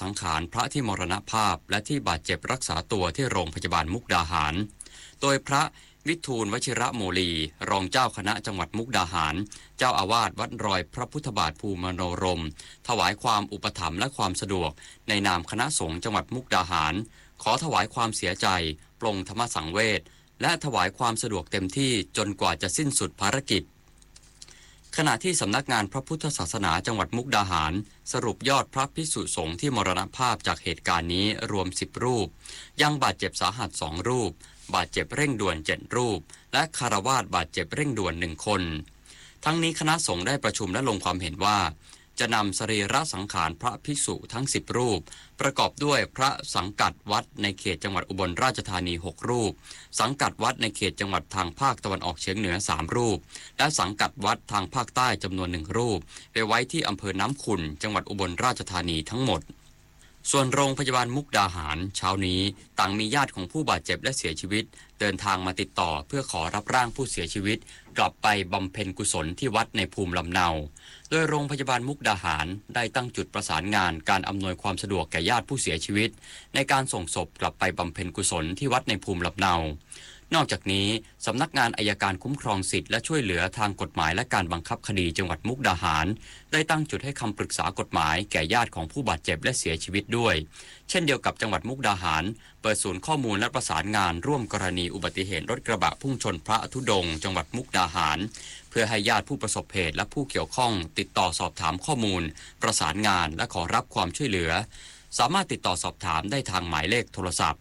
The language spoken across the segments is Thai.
สังขารพระที่มรณภาพและที่บาดเจ็บรักษาตัวที่โรงพยาบาลมุกดาหารโดยพระวิทูลวชิระโมลีรองเจ้าคณะจังหวัดมุกดาหารเจ้าอาวาสวัดรอยพระพุทธบาทภูมิโนรมถวายความอุปถัมภ์และความสะดวกในนามคณะสงฆ์จังหวัดมุกดาหารขอถวายความเสียใจปลงธรรมสังเวชและถวายความสะดวกเต็มที่จนกว่าจะสิ้นสุดภารกิจขณะที่สำนักงานพระพุทธศาสนาจังหวัดมุกดาหารสรุปยอดพระภิกษุสงฆ์ที่มรณภาพจากเหตุการณ์นี้รวม10รูปยังบาดเจ็บสาหัส2รูปบาดเจ็บเร่งด่วน7รูปและคฤหัสถ์บาดเจ็บเร่งด่วน1คนทั้งนี้คณะสงฆ์ได้ประชุมและลงความเห็นว่าจะนำสรีระสังขารพระภิกษุทั้ง10รูปประกอบด้วยพระสังกัดวัดในเขตจังหวัดอุบลราชธานี6รูปสังกัดวัดในเขตจังหวัดทางภาคตะวันออกเฉียงเหนือ3รูปและสังกัดวัดทางภาคใต้จำนวน1รูปไปไว้ที่อำเภอน้ำขุ่นจังหวัดอุบลราชธานีทั้งหมดส่วนโรงพยาบาลมุกดาหารเช้านี้ต่างมีญาติของผู้บาดเจ็บและเสียชีวิตเดินทางมาติดต่อเพื่อขอรับร่างผู้เสียชีวิตกลับไปบำเพ็ญกุศลที่วัดในภูมิลำเนาโดยโรงพยาบาลมุกดาหารได้ตั้งจุดประสานงานการอำนวยความสะดวกแก่ญาติผู้เสียชีวิตในการส่งศพกลับไปบำเพ็ญกุศลที่วัดในภูมิลำเนานอกจากนี้สำนักงานอัยการคุ้มครองสิทธิและช่วยเหลือทางกฎหมายและการบังคับคดีจังหวัดมุกดาหารได้ตั้งจุดให้คำปรึกษากฎหมายแก่ญาติของผู้บาดเจ็บและเสียชีวิตด้วยเช่นเดียวกับจังหวัดมุกดาหารเปิดศูนย์ข้อมูลและประสานงานร่วมกรณีอุบัติเหตุรถกระบะพุ่งชนพระธุดงค์จังหวัดมุกดาหารเพื่อให้ญาติผู้ประสบเหตุและผู้เกี่ยวข้องติดต่อสอบถามข้อมูลประสานงานและขอรับความช่วยเหลือสามารถติดต่อสอบถามได้ทางหมายเลขโทรศัพท์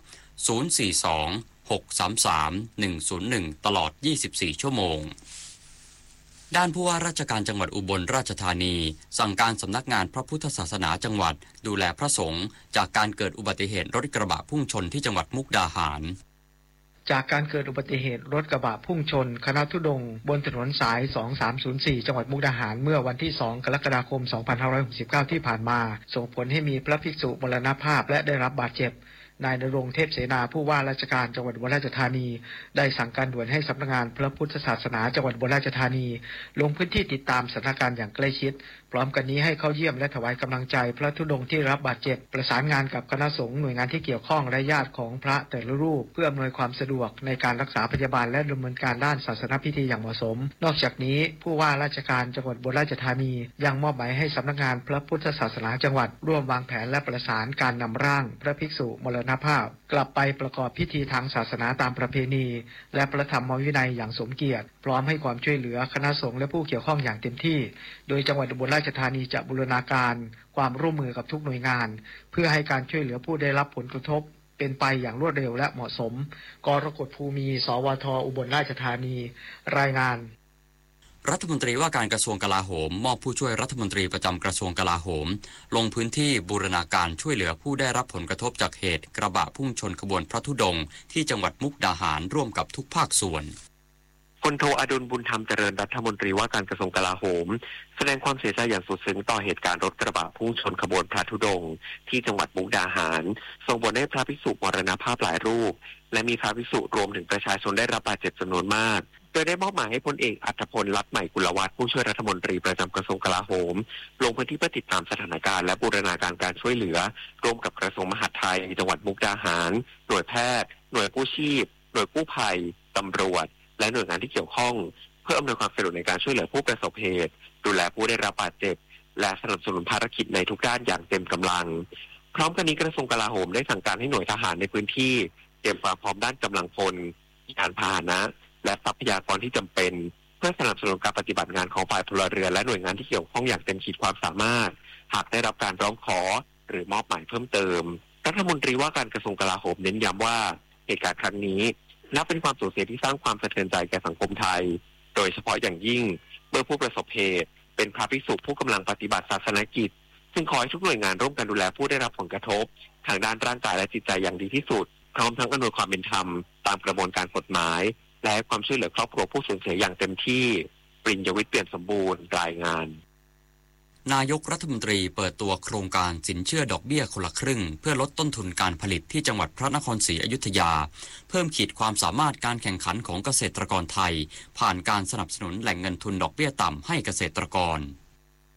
042-633-101ตลอด24ชั่วโมงด้านผู้ว่าราชการจังหวัดอุบลราชธานีสั่งการสำนักงานพระพุทธศาสนาจังหวัดดูแลพระสงฆ์จากการเกิดอุบัติเหตุรถกระบะพุ่งชนที่จังหวัดมุกดาหารจากการเกิดอุบัติเหตุรถกระบะพุ่งชนคณะธุดงค์บนถนนสาย2304จังหวัดมุกดาหารเมื่อวันที่2กรกฎาคม2569ที่ผ่านมาส่งผลให้มีพระภิกษุมรณภาพและได้รับบาดเจ็บนายณรงค์เทพเสนาผู้ว่าราชการจังหวัดอุบลราชธานีได้สั่งการด่วนให้สำนักงานพระพุทธศาสนาจังหวัดอุบลราชธานีลงพื้นที่ติดตามสถานการณ์อย่างใกล้ชิดพร้อมกันนี้ให้เข้าเยี่ยมและถวายกำลังใจพระธุดงค์ที่รับบาดเจ็บประสานงานกับคณะสงฆ์หน่วยงานที่เกี่ยวข้องและญาติของพระแต่ละรูปเพื่ออำนวยความสะดวกในการรักษาพยาบาลและดำเนินการด้านศาสนพิธีอย่างเหมาะสมนอกจากนี้ผู้ว่าราชการจังหวัดอุบลราชธานียังมอบหมายให้สำนักงานพระพุทธศาสนาจังหวัดร่วมวางแผนและประสานการนำร่างพระภิกษุมรณภาพกลับไปประกอบพิธีทางศาสนาตามประเพณีและพระธรรมวินัยอย่างสมเกียรติพร้อมให้ความช่วยเหลือคณะสงฆ์และผู้เกี่ยวข้องอย่างเต็มที่โดยจังหวัดอุบลราชธานีจะบูรณาการความร่วมมือกับทุกหน่วยงานเพื่อให้การช่วยเหลือผู้ได้รับผลกระทบเป็นไปอย่างรวดเร็วและเหมาะสมกรกฎภูมิสวทอุบลราชธานีรายงานรัฐมนตรีว่าการกระทรวงกลาโหมมอบผู้ช่วยรัฐมนตรีประจำกระทรวงกลาโหมลงพื้นที่บูรณาการช่วยเหลือผู้ได้รับผลกระทบจากเหตุกระบะพุ่งชนขบวนพระธุดงค์ที่จังหวัดมุกดาหารร่วมกับทุกภาคส่วนพลโทอดุลบุญธรรมเจริญรัฐมนตรีว่าการกระทรวงกลาโหมแสดงความเสียใจอย่างสุดซึ้งต่อเหตุการณ์รถกระบะพุ่งชนขบวนพระธุดงค์ที่จังหวัดมุกดาหารส่งผลให้พระภิกษุมรณภาพหลายรูปและมีพระภิกษุรวมถึงประชาชนได้รับบาดเจ็บจำนวนมากโดยได้มอบหมายให้พลเอกอัฏฐพล ลักษณ์ใหม่กุลวัฒน์ผู้ช่วยรัฐมนตรีประจำกระทรวงกลาโหมลงพื้นที่เพื่อติดตามสถานการณ์และบูรณาการการช่วยเหลือร่วมกับกระทรวงมหาดไทยจังหวัดมุกดาหารหน่วยแพทย์หน่วยกู้ชีพหน่วยกู้ภัยตำรวจและหน่วยงานที่เกี่ยวข้องเพื่ออำนวยความสะดวกในการช่วยเหลือผู้ประสบเหตุดูแลผู้ได้รับบาดเจ็บและสนับสนุนภารกิจในทุกด้านอย่างเต็มกำลังพร้อมกันนี้กระทรวงกลาโหมได้สั่งการให้หน่วยทหารในพื้นที่เตรียมความพร้อมด้านกำลังพลยานพาหนะและทรัพยากรที่จำเป็นเพื่อสนับสนุนการปฏิบัติงานของฝ่ายพลเรือนและหน่วยงานที่เกี่ยวข้องอย่างเต็มขีดความสามารถหากได้รับการร้องขอหรือมอบหมายเพิ่มเติมรัฐมนตรีว่าการกระทรวงกลาโหมเน้นย้ำว่าเหตุการณ์ครั้งนี้นับเป็นความสูญเสียที่สร้างความสะเทือนใจแก่สังคมไทยโดยเฉพาะอย่างยิ่งเมื่อผู้ประสบเหตุเป็นพระภิกษุผู้กำลังปฏิบัติศาสนกิจซึ่งขอให้ทุกหน่วยงานร่วมกันดูแลผู้ได้รับผลกระทบทางด้านร่างกายและจิตใจอย่างดีที่สุดพร้อมทั้งอำนวยความเป็นธรรมตามกระบวนการกฎหมายและให้ความช่วยเหลือครอบครัวผู้สูญเสียอย่างเต็มที่ปริญญวิทย์เปลี่ยนสมบูรณ์รายงานนายกรัฐมนตรีเปิดตัวโครงการสินเชื่อดอกเบี้ยคนละครึ่งเพื่อลดต้นทุนการผลิตที่จังหวัดพระนครศรีอยุธยาเพิ่มขีดความสามารถการแข่งขันของเกษตรกรไทยผ่านการสนับสนุนแหล่งเงินทุนดอกเบี้ยต่ำให้เกษตรกร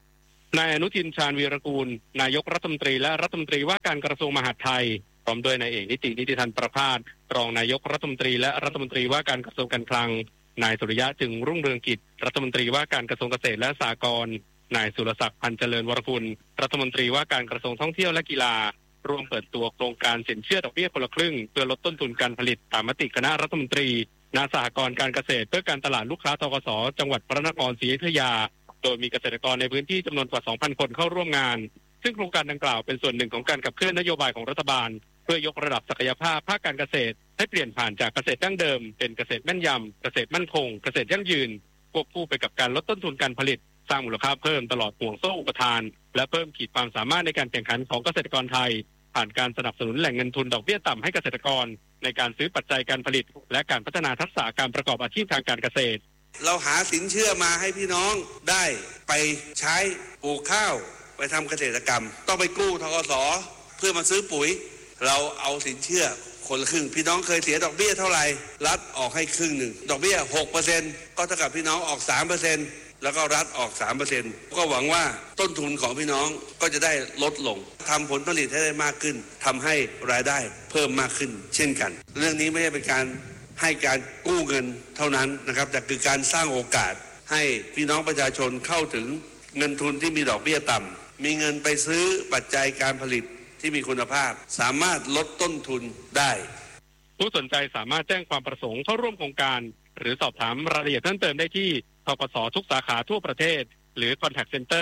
นายอนุทินชาญวีรกูลนายกรัฐมนตรีและรัฐมนตรีว่าการกระทรวงมหาดไทยพร้อมด้วยนายเอกนิติธันประภาสรองนายกรัฐมนตรีและรัฐมนตรีว่าการกระทรวงการคลังนายสุริยะจึงรุ่งเรืองกิจรัฐมนตรีว่าการกระทรวงเกษตรและสหกรณ์นายสุรศักดิ์พันเจริญวรกุลรัฐมนตรีว่าการกระทรวงท่องเที่ยวและกีฬาร่วมเปิดตัวโครงการสินเชื่อดอกเบี้ยคนละครึ่งเพื่อลดต้นทุนการผลิตตามมติคณะรัฐมนตรีณสหกรณ์การเกษตรเพื่อการตลาดลูกค้าธกส.จังหวัดพระนครศรีอยุธยาโดยมีเกษตรกรในพื้นที่จำนวนกว่า 2,000 คนเข้าร่วมงานซึ่งโครงการดังกล่าวเป็นส่วนหนึ่งของการขับเคลื่อนนโยบายของรัฐบาลเพื่อยกระดับศักยภาพภาคการเกษตรให้เปลี่ยนผ่านจากเกษตรดั้งเดิมเป็นเกษตรแม่นยำเกษตรมั่นคงเกษตรยั่งยืนควบคู่ไปกับการลดต้นทุนการผลิตสร้างมูลค่าเพิ่มตลอดห่วงโซ่อุปทานและเพิ่มขีดความสามารถในการแข่งขันของเกษตรกรไทยผ่านการสนับสนุนแหล่งเงินทุนดอกเบี้ยต่ำให้เกษตรกรในการซื้อปัจจัยการผลิตและการพัฒนาทักษะการประกอบอาชีพทางการเกษตรเราหาสินเชื่อมาให้พี่น้องได้ไปใช้ปลูกข้าวไปทำเกษตรกรรมต้องไปกู้ธกส.เพื่อมาซื้อปุ๋ยเราเอาสินเชื่อคนละครึ่งพี่น้องเคยเสียดอกเบี้ยเท่าไหร่รัฐออกให้ครึ่งหนึ่งดอกเบี้ย 6% ก็เท่ากับพี่น้องออก 3%แล้วก็รัฐออก 3% ก็หวังว่าต้นทุนของพี่น้องก็จะได้ลดลงทำผลผลิตให้ได้มากขึ้นทำให้รายได้เพิ่มมากขึ้นเช่นกันเรื่องนี้ไม่ใช่เป็นการให้การกู้เงินเท่านั้นนะครับแต่คือการสร้างโอกาสให้พี่น้องประชาชนเข้าถึงเงินทุนที่มีดอกเบี้ยต่ำมีเงินไปซื้อปัจจัยการผลิตที่มีคุณภาพสามารถลดต้นทุนได้ผู้สนใจสามารถแจ้งความประสงค์เข้าร่วมโครงการหรือสอบถามรายละเอียดเพิ่มเติมได้ที่ธกส.ทุกสาขาทั่วประเทศหรือ Contact Center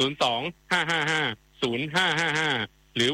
02-555-0555 หรือ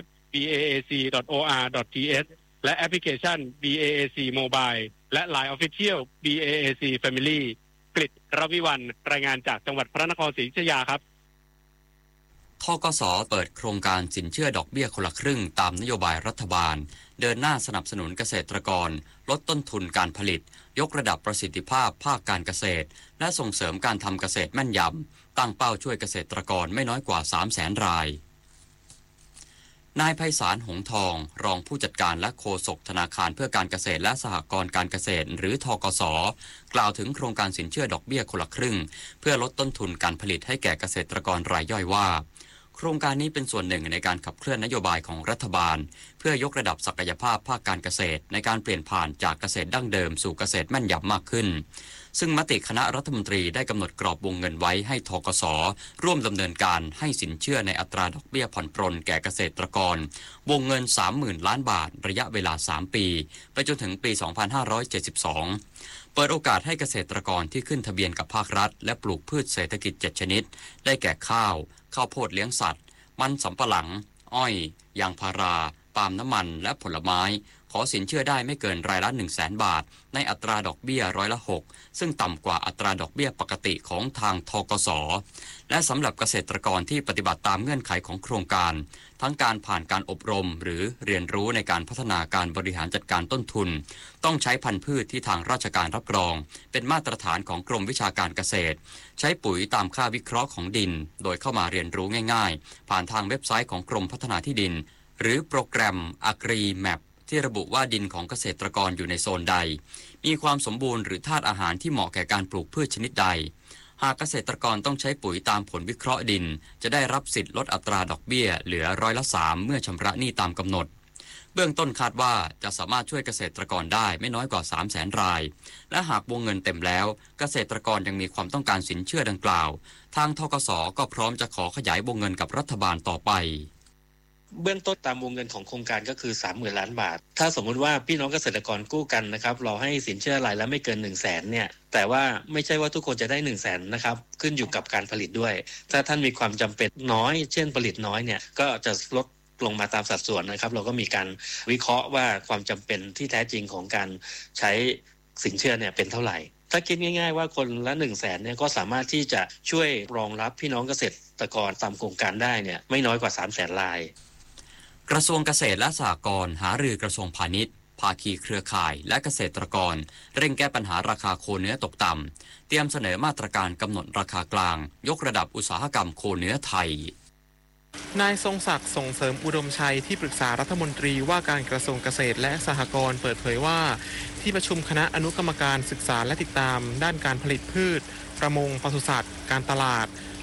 www.baac.or.th และแอปพลิเคชัน BAAC Mobile และ Line Official BAAC Family กฤษ รวิวรรณรายงานจากจังหวัดพระนครศรีอยุธยาครับธกส.เปิดโครงการสินเชื่อดอกเบี้ยคนละครึ่งตามนโยบายรัฐบาลเดินหน้าสนับสนุนเกษตรกรลดต้นทุนการผลิตยกระดับประสิทธิภาพภาคการเกษตรและส่งเสริมการทำเกษตรแม่นยำตั้งเป้าช่วยเกษตรกรไม่น้อยกว่า 300,000 รายนายไพศาลหงทองรองผู้จัดการและโฆษกธนาคารเพื่อการเกษตรและสหกรณ์การเกษตรหรือธกส.กล่าวถึงโครงการสินเชื่อดอกเบี้ยคนละครึ่งเพื่อลดต้นทุนการผลิตให้แก่เกษตรกรรายย่อยว่าโครงการนี้เป็นส่วนหนึ่งในการขับเคลื่อนนโยบายของรัฐบาลเพื่อยกระดับศักยภาพภาคการเกษตรในการเปลี่ยนผ่านจากเกษตรดั้งเดิมสู่เกษตรแม่นยำมากขึ้นซึ่งมติคณะรัฐมนตรีได้กำหนดกรอบวงเงินไว้ให้ธกส.ร่วมดำเนินการให้สินเชื่อในอัตราดอกเบี้ยผ่อนปรนแก่เกษตรกรวงเงิน 30,000 ล้านบาทระยะเวลา3ปีไปจนถึงปี 2572เปิดโอกาสให้เกษตรกรที่ขึ้นทะเบียนกับภาครัฐและปลูกพืชเศรษฐกิจ7ชนิดได้แก่ข้าวโพดเลี้ยงสัตว์มันสำปะหลังอ้อยยางพาราปาล์มน้ำมันและผลไม้ขอสินเชื่อได้ไม่เกินรายละ 100,000 บาทในอัตราดอกเบี้ย6%ซึ่งต่ำกว่าอัตราดอกเบี้ยปกติของทางธกส.และสำหรับเกษตรกรที่ปฏิบัติตามเงื่อนไขของโครงการทั้งการผ่านการอบรมหรือเรียนรู้ในการพัฒนาการบริหารจัดการต้นทุนต้องใช้พันธุ์พืชที่ทางราชการรับรองเป็นมาตรฐานของกรมวิชาการเกษตรใช้ปุ๋ยตามค่าวิเคราะห์ของดินโดยเข้ามาเรียนรู้ง่ายๆผ่านทางเว็บไซต์ของกรมพัฒนาที่ดินหรือโปรแกรม AgriMap ที่ระบุว่าดินของเกษตรกรอยู่ในโซนใดมีความสมบูรณ์หรือธาตุอาหารที่เหมาะแก่การปลูกพืชชนิดใดหากเกษตรกรต้องใช้ปุ๋ยตามผลวิเคราะห์ดินจะได้รับสิทธิ์ลดอัตราดอกเบี้ยเหลือ3%เมื่อชำระหนี้ตามกำหนดเบื้องต้นคาดว่าจะสามารถช่วยเกษตรกรได้ไม่น้อยกว่า 300,000 รายและหากวงเงินเต็มแล้วเกษตรกรยังมีความต้องการสินเชื่อดังกล่าวทางธกส.ก็พร้อมจะขอขยายวงเงินกับรัฐบาลต่อไปเบื้องต้นตามวงเงินของโครงการก็คือ 30,000 ล้านบาทถ้าสมมุติว่าพี่น้องเกษตรกรกู้กันนะครับเราให้สินเชื่อรายละไม่เกิน 100,000 เนี่ยแต่ว่าไม่ใช่ว่าทุกคนจะได้ 100,000 นะครับขึ้นอยู่กับการผลิตด้วยถ้าท่านมีความจำเป็นน้อยเช่นผลิตน้อยเนี่ยก็จะลดลงมาตามสัดส่วนนะครับเราก็มีการวิเคราะห์ว่าความจำเป็นที่แท้จริงของการใช้สินเชื่อเนี่ยเป็นเท่าไหร่ถ้าคิดง่ายๆว่าคนละ 100,000 เนี่ยก็สามารถที่จะช่วยรองรับพี่น้องเกษตรกรตามโครงการได้เนี่ยไม่น้อยกว่า 300,000 รายกระทรวงเกษตรและสหกรณ์หารือกระทรวงพาณิชย์ภาคีเครือข่ายและเกษตรกรเร่งแก้ปัญหาราคาโคเนื้อตกต่ำเตรียมเสนอมาตรการกำหนดราคากลางยกระดับอุตสาหกรรมโคเนื้อไทยนายทรงศักดิ์ส่งเสริมอุดมชัยที่ปรึกษารัฐมนตรีว่าการกระทรวงเกษตรและสหกรณ์เปิดเผยว่าที่ประชุมคณะอนุกรรมการศึกษาและติดตามด้านการผลิตพืชประมงปศุสัตว์การตลาด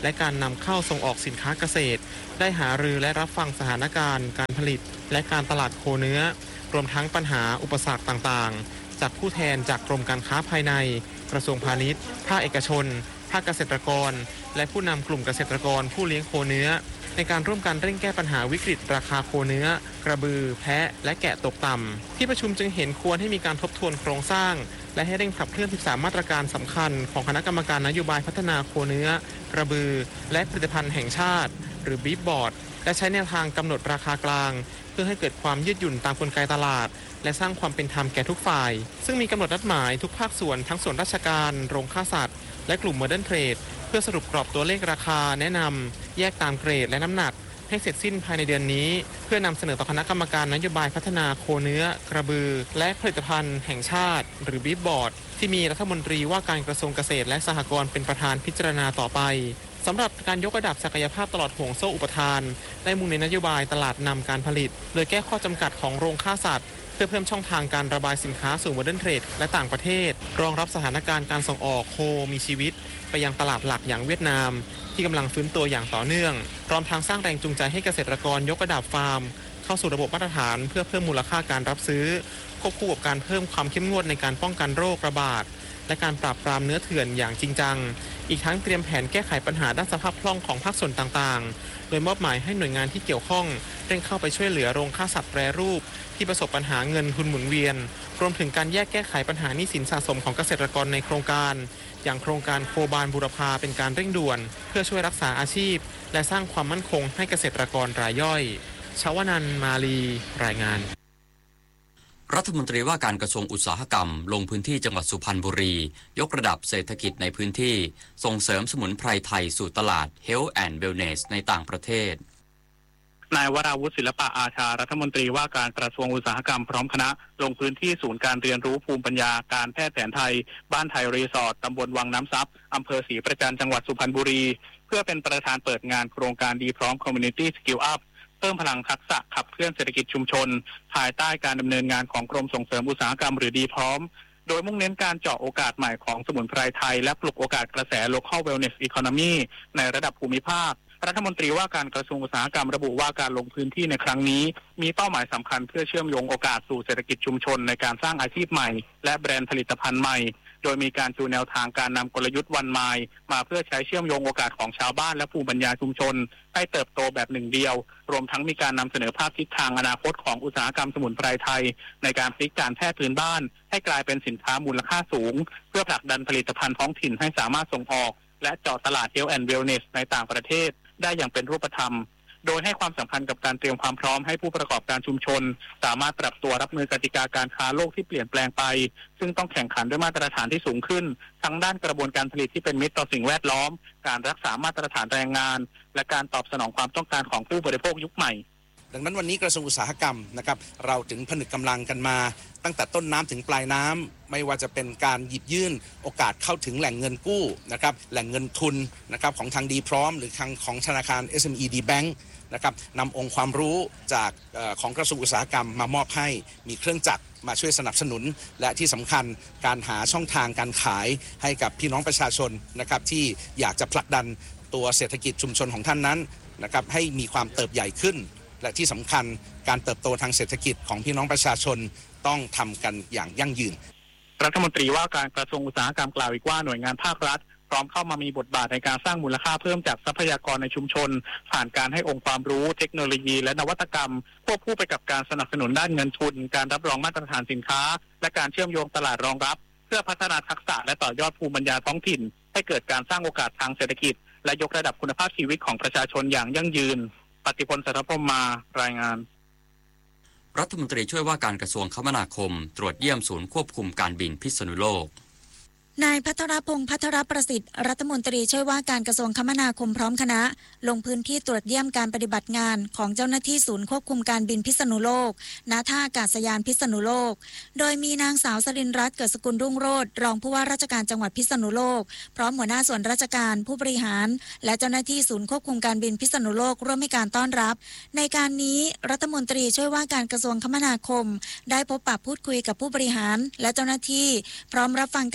และการนำเข้าส่งออกสินค้าเกษตรได้หารือและรับฟังสถานการณ์การผลิตและการตลาดโคเนื้อรวมทั้งปัญหาอุปสรรคต่างๆจากผู้แทนจากกรมการค้าภายในกระทรวงพาณิชย์ภาคเอกชนภาคเกษตรกรและผู้นำกลุ่มเกษตรกรผู้เลี้ยงโคเนื้อในการร่วมกันเร่งแก้ปัญหาวิกฤตราคาโคเนื้อกระบือแพะและแกะตกต่ำที่ประชุมจึงเห็นควรให้มีการทบทวนโครงสร้างและให้เร่งขับเคลื่อน13มาตรการสำคัญของคณะกรรมการนโยบายพัฒนาโคเนื้อกระบือและผลิตภัณฑ์แห่งชาติหรือบีฟบอร์ดและใช้แนวทางกำหนดราคากลางเพื่อให้เกิดความยืดหยุ่นตามกลไกตลาดและสร้างความเป็นธรรมแก่ทุกฝ่ายซึ่งมีกำหนดนัดหมายทุกภาคส่วนทั้งส่วนราชการโรงฆ่าสัตว์และกลุ่มโมเดิร์นเทรดเพื่อสรุปกรอบตัวเลขราคาแนะนำแยกตามเกรดและน้ำหนักให้เสร็จสิ้นภายในเดือนนี้เพื่อนำเสนอต่อคณะกรรมการนโยบายพัฒนาโคเนื้อกระบือและผลิตภัณฑ์แห่งชาติหรือบีฟบอร์ดที่มีรัฐมนตรีว่าการกระทรวงเกษตรและสหกรณ์เป็นประธานพิจารณาต่อไปสำหรับการยกระดับศักยภาพตลอดห่วงโซ่อุปทานได้มุ่งในนโยบายตลาดนำการผลิตโดยแก้ข้อจำกัดของโรงฆ่าสัตว์เพื่อเพิ่มช่องทางการระบายสินค้าสู่โมเดิร์นเทรดและต่างประเทศรองรับสถานการณ์การส่งออกโคมีชีวิตไปยังตลาดหลักอย่างเวียดนามที่กำลังฟื้นตัวอย่างต่อเนื่องพร้อมทางสร้างแรงจูงใจให้เกษตรกรยกระดับฟาร์มเข้าสู่ระบบมาตรฐานเพื่อเพิ่มมูลค่าการรับซื้อควบคู่กับการเพิ่มความเข้มงวดในการป้องกันโรคระบาดและการปราบปรามเนื้อเถื่อนอย่างจริงจังอีกทั้งเตรียมแผนแก้ไขปัญหาด้านสภาพคล่องของภาคส่วนต่างๆโดยมอบหมายให้หน่วยงานที่เกี่ยวข้องเร่งเข้าไปช่วยเหลือโรงฆ่าสัตว์แปรรูปที่ประสบปัญหาเงินทุนหมุนเวียนรวมถึงการแยกแก้ไขปัญหาหนี้สินสะสมของเกษตรกรในโครงการอย่างโครงการโคบานบูรพาเป็นการเร่งด่วนเพื่อช่วยรักษาอาชีพและสร้างความมั่นคงให้เกษตรกรรายย่อยชวนันท์มาลีรายงานรัฐมนตรีว่าการกระทรวงอุตสาหกรรมลงพื้นที่จังหวัดสุพรรณบุรียกระดับเศรษฐกิจในพื้นที่ส่งเสริมสมุนไพรไทยสู่ตลาด Health and Wellness ในต่างประเทศนายวราวุฒิศิลปะอาชารัฐมนตรีว่าการกระทรวงอุตสาหกรรมพร้อมคณะลงพื้นที่ศูนย์การเรียนรู้ภูมิปัญญาการแพทย์แผนไทยบ้านไทยรีสอร์ทตำบลวังน้ำซับอำเภอศรีประจันจังหวัดสุพรรณบุรีเพื่อเป็นประธานเปิดงานโครงการดีพร้อม Community Skill Up เพิ่มพลังทักษะขับเคลื่อนเศรษฐกิจชุมชนภายใต้การดำเนินงานของกรมส่งเสริมอุตสาหกรรมหรือดีพร้อมโดยมุ่งเน้นการเจาะโอกาสใหม่ของสมุนไพรไทยและปลุกโอกาสกระแส Local Wellness Economy ในระดับภูมิภาครัฐมนตรีว่าการกระทรวงอุตสาหกรรมระบุว่าการลงพื้นที่ในครั้งนี้มีเป้าหมายสำคัญเพื่อเชื่อมโยงโอกาสสู่เศรษฐกิจชุมชนในการสร้างอาชีพใหม่และแบรนด์ผลิตภัณฑ์ใหม่โดยมีการจูนแนวทางการนำกลยุทธ์วันไมล์มาเพื่อใช้เชื่อมโยงโอกาสของชาวบ้านและภูมิปัญญาชุมชนให้เติบโตแบบหนึ่งเดียวรวมทั้งมีการนำเสนอภาพทิศทางอนาคตของอุตสาหกรรมสมุนไพรไทยในการพลิกการแพทย์พื้นบ้านให้กลายเป็นสินค้ามูลค่าสูงเพื่อผลักดันผลิตภัณฑ์ท้องถิ่นให้สามารถส่งออกและเจาะตลาด Health and Wellness ในต่างประเทศได้อย่างเป็นรูปธรรมโดยให้ความสำคัญกับการเตรียมความพร้อมให้ผู้ประกอบการชุมชนสามารถปรับตัวรับมือกติกาการค้าโลกที่เปลี่ยนแปลงไปซึ่งต้องแข่งขันด้วยมาตรฐานที่สูงขึ้นทั้งด้านกระบวนการผลิตที่เป็นมิตรต่อสิ่งแวดล้อมการรักษามาตรฐานแรงงานและการตอบสนองความต้องการของผู้บริโภคยุคใหม่ดังนั้นวันนี้กระทรวงอุตสาหกรรมนะครับเราถึงผนึกกำลังกันมาตั้งแต่ต้นน้ำถึงปลายน้ำไม่ว่าจะเป็นการหยิบยื่นโอกาสเข้าถึงแหล่งเงินกู้นะครับแหล่งเงินทุนนะครับของทางดีพร้อมหรือทางของธนาคาร SME D Bank นะครับนำองค์ความรู้จากของกระทรวงอุตสาหกรรมมามอบให้มีเครื่องจักรมาช่วยสนับสนุนและที่สำคัญการหาช่องทางการขายให้กับพี่น้องประชาชนนะครับที่อยากจะผลักดันตัวเศรษฐกิจชุมชนของท่านนั้นนะครับให้มีความเติบใหญ่ขึ้นและที่สำคัญการเติบโตทางเศรษฐกิจของพี่น้องประชาชนต้องทำกันอย่างยั่งยืนรัฐมนตรีว่าการกระทรวงอุตสาหกรรมกล่าวอีกว่าหน่วยงานภาครัฐพร้อมเข้ามามีบทบาทในการสร้างมูลค่าเพิ่มจากทรัพยากรในชุมชนผ่านการให้องค์ความรู้เทคโนโลยีและนวัตกรรมควบคู่ไปกับการสนับสนุนด้านเงินทุนการรับรองมาตรฐานสินค้าและการเชื่อมโยงตลาดรองรับเพื่อพัฒนาทักษะและต่อยอดภูมิปัญญาท้องถิ่นให้เกิดการสร้างโอกาสทางเศรษฐกิจและยกระดับคุณภาพชีวิตของประชาชนอย่างยั่งยืนปฏิพล สัทธพรหม รายงานรัฐมนตรีช่วยว่าการกระทรวงคมนาคมตรวจเยี่ยมศูนย์ควบคุมการบินพิษณุโลกนายภัทรพงษ์ภัทรประสิทธิ์รัฐมนตรีช่วยว่าการกระทรวงคมนาคมพร้อมคณะลงพื้นที่ตรวจเยี่ยมการปฏิบัติงานของเจ้าหน้าที่ศูนย์ควบคุมการบินพิษณุโลกณท่าอากาศยานพิษณุโลกโดยมีนางสาวสรินทร์รัตน์เกิดสกุลรุ่งโรจน์รองผู้ว่าราชการจังหวัดพิษณุโลกพร้อมหัวหน้าส่วนราชการผู้บริหารและเจ้าหน้าที่ศูนย์ควบคุมการบินพิษณุโลกร่วมให้การต้อนรับในการนี้รัฐมนตรีช่วยว่าการกระทรวงคมนาคมได้พบปะพูดคุยกับผู้บริหารและเจ้าหน้าที่พร้อมรับฟังการบรรยาย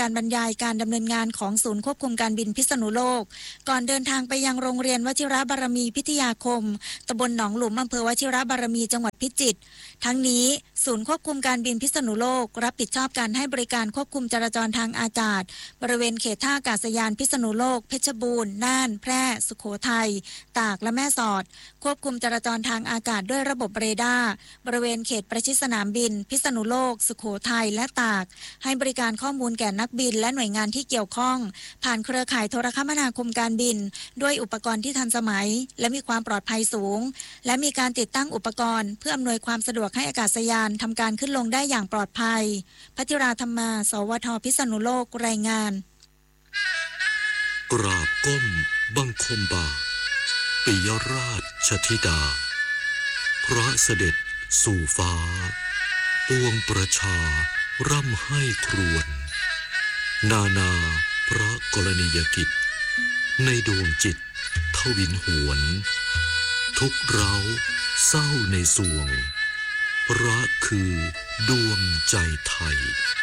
ายการดำเนินงานของศูนย์ควบคุมการบินพิษณุโลกก่อนเดินทางไปยังโรงเรียนวชิรบารมีพิทยาคมตำบลหนองหลุมอำเภอวชิรบารมีจังหวัดพิจิตรทั้งนี้ศูนย์ควบคุมการบินพิษณุโลกรับผิดชอบการให้บริการควบคุมจราจรทางอากาศบริเวณเขตท่าอากาศยานพิษณุโลกเพชรบูรณ์น่านแพร่สุโขทัยตากและแม่สอดควบคุมจราจรทางอากาศด้วยระบบเรดาร์บริเวณเขตประชิดสนามบินพิษณุโลกสุโขทัยและตากให้บริการข้อมูลแก่นักบินและหน่วยงานที่เกี่ยวข้องผ่านเครือข่ายโทรคมนาคมการบินด้วยอุปกรณ์ที่ทันสมัยและมีความปลอดภัยสูงและมีการติดตั้งอุปกรณ์เพื่ออำนวยความสะดวกให้อากาศยานทำการขึ้นลงได้อย่างปลอดภัยพัทิราธรรมาสวทพิษณุโลกรายงานกราบก้มบังคมบาทปิยราชธิดาพระเสด็จสู่ฟ้าปวงประชาร่ำให้ครวญนานาพระกรณียกิจในดวงจิตทวินหวนทุกเร้าเศร้าในสวงพระคือดวงใจไทย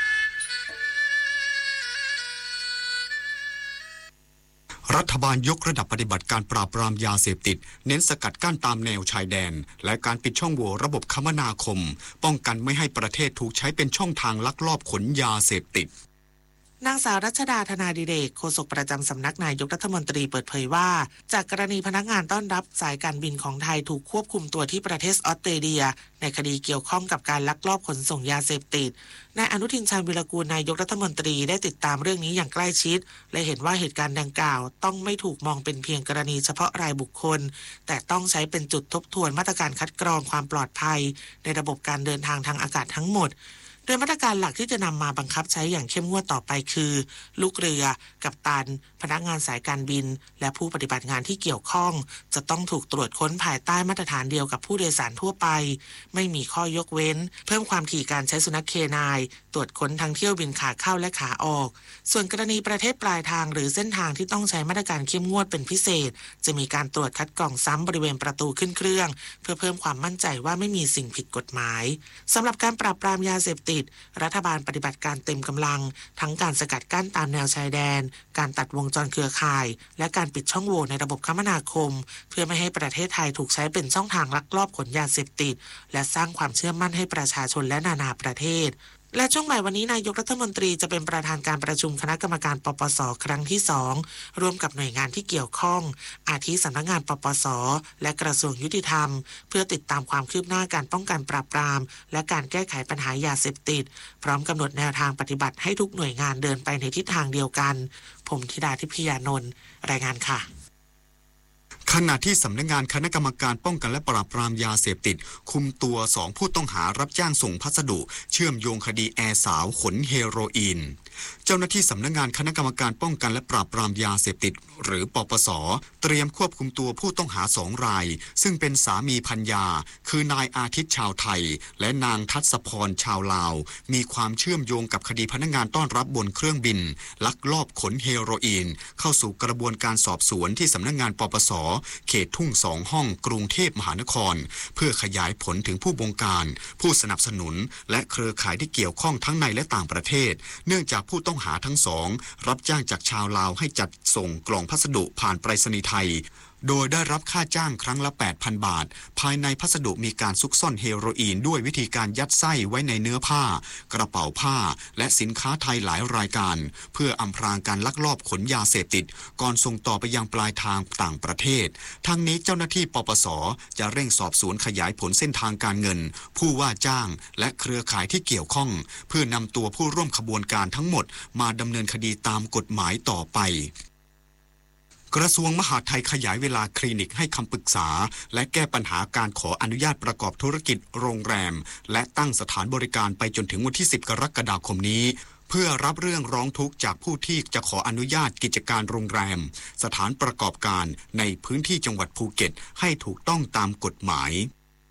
รัฐบาลยกระดับปฏิบัติการปราบปรามยาเสพติดเน้นสกัดกั้นตามแนวชายแดนและการปิดช่องโหว่ระบบคมนาคมป้องกันไม่ให้ประเทศถูกใช้เป็นช่องทางลักลอบขนยาเสพติดนางสาวรัชดาธนาดิเรกโฆษกประจำสำนักนายกรัฐมนตรีเปิดเผยว่าจากกรณีพนักงานต้อนรับสายการบินของไทยถูกควบคุมตัวที่ประเทศออสเตรเลียในคดีเกี่ยวข้องกับการลักลอบขนส่งยาเสพติดนายอนุทินชาญวิรากูลนายกรัฐมนตรีได้ติดตามเรื่องนี้อย่างใกล้ชิดและเห็นว่าเหตุการณ์ดังกล่าวต้องไม่ถูกมองเป็นเพียงกรณีเฉพาะรายบุคคลแต่ต้องใช้เป็นจุดทบทวนมาตรการคัดกรองความปลอดภัยในระบบการเดินทางทางอากาศทั้งหมดโดยมาตรการหลักที่จะนำมาบังคับใช้อย่างเข้มงวดต่อไปคือลูกเรือกัปตันพนักงานสายการบินและผู้ปฏิบัติงานที่เกี่ยวข้องจะต้องถูกตรวจค้นภายใต้มาตรฐานเดียวกับผู้โดยสารทั่วไปไม่มีข้อยกเว้นเพิ่มความถี่การใช้สุนัขเคนายตรวจค้นทั้งเที่ยวบินขาเข้าและขาออกส่วนกรณีประเทศปลายทางหรือเส้นทางที่ต้องใช้มาตรการเข้มงวดเป็นพิเศษจะมีการตรวจคัดกรองซ้ำบริเวณประตูขึ้นเครื่องเพื่อเพิ่มความมั่นใจว่าไม่มีสิ่งผิดกฎหมายสำหรับการปราบปรามยาเสพติดรัฐบาลปฏิบัติการเต็มกำลังทั้งการสกัดกั้นตามแนวชายแดนการตัดวงจรเครือข่ายและการปิดช่องโหว่ในระบบคมนาคมเพื่อไม่ให้ประเทศไทยถูกใช้เป็นช่องทางลักลอบขนยาเสพติดและสร้างความเชื่อมั่นให้ประชาชนและนานาประเทศและช่วงบ่ายวันนี้นายกรัฐมนตรีจะเป็นประธานการประชุมคณะกรรมการปปส.ครั้งที่2ร่วมกับหน่วยงานที่เกี่ยวข้องอาทิสำนักงานปปส.และกระทรวงยุติธรรมเพื่อติดตามความคืบหน้าการป้องกันปราบปรามและการแก้ไขปัญหายาเสพติดพร้อมกำหนดแนวทางปฏิบัติให้ทุกหน่วยงานเดินไปในทิศทางเดียวกันผมธิดาทิพยานนท์รายงานค่ะขณะที่สำนักงานคณะกรรมการป้องกันและปราบปรามยาเสพติดคุมตัว2ผู้ต้องหารับจ้างส่งพัสดุเชื่อมโยงคดีแอร์สาวขนเฮโรอีนเจ้าหน้าที่สำนักงานคณะกรรมการป้องกันและปราบปรามยาเสพติดหรือปปส.เตรียมควบคุมตัวผู้ต้องหา2รายซึ่งเป็นสามีภรรยาคือนายอาทิตย์ชาวไทยและนางทัศพรชาวลาวมีความเชื่อมโยงกับคดีพนักงานต้อนรับบนเครื่องบินลักลอบขนเฮโรอีนเข้าสู่กระบวนการสอบสวนที่สำนักงานปปส.เขตทุ่ง2ห้องกรุงเทพมหานครเพื่อขยายผลถึงผู้บงการผู้สนับสนุนและเครือข่ายที่เกี่ยวข้องทั้งในและต่างประเทศเนื่องจากผู้ต้องหาทั้งสองรับจ้างจากชาวลาวให้จัดส่งกล่องพัสดุผ่านไปรษณีย์ไทยโดยได้รับค่าจ้างครั้งละ 8,000 บาทภายในพัสดุมีการซุกซ่อนเฮโรอีนด้วยวิธีการยัดไส้ไว้ในเนื้อผ้ากระเป๋าผ้าและสินค้าไทยหลายรายการเพื่ออำพรางการลักลอบขนยาเสพติดก่อนส่งต่อไปยังปลายทางต่างประเทศทั้งนี้เจ้าหน้าที่ปปส.จะเร่งสอบสวนขยายผลเส้นทางการเงินผู้ว่าจ้างและเครือข่ายที่เกี่ยวข้องเพื่อนำตัวผู้ร่วมขบวนการทั้งหมดมาดำเนินคดีตามกฎหมายต่อไปกระทรวงมหาดไทยขยายเวลาคลินิกให้คำปรึกษาและแก้ปัญหาการขออนุญาตประกอบธุรกิจโรงแรมและตั้งสถานบริการไปจนถึงวันที่10 กรกฎาคมนี้เพื่อรับเรื่องร้องทุกข์จากผู้ที่จะขออนุญาตกิจการโรงแรมสถานประกอบการในพื้นที่จังหวัดภูเก็ตให้ถูกต้องตามกฎหมาย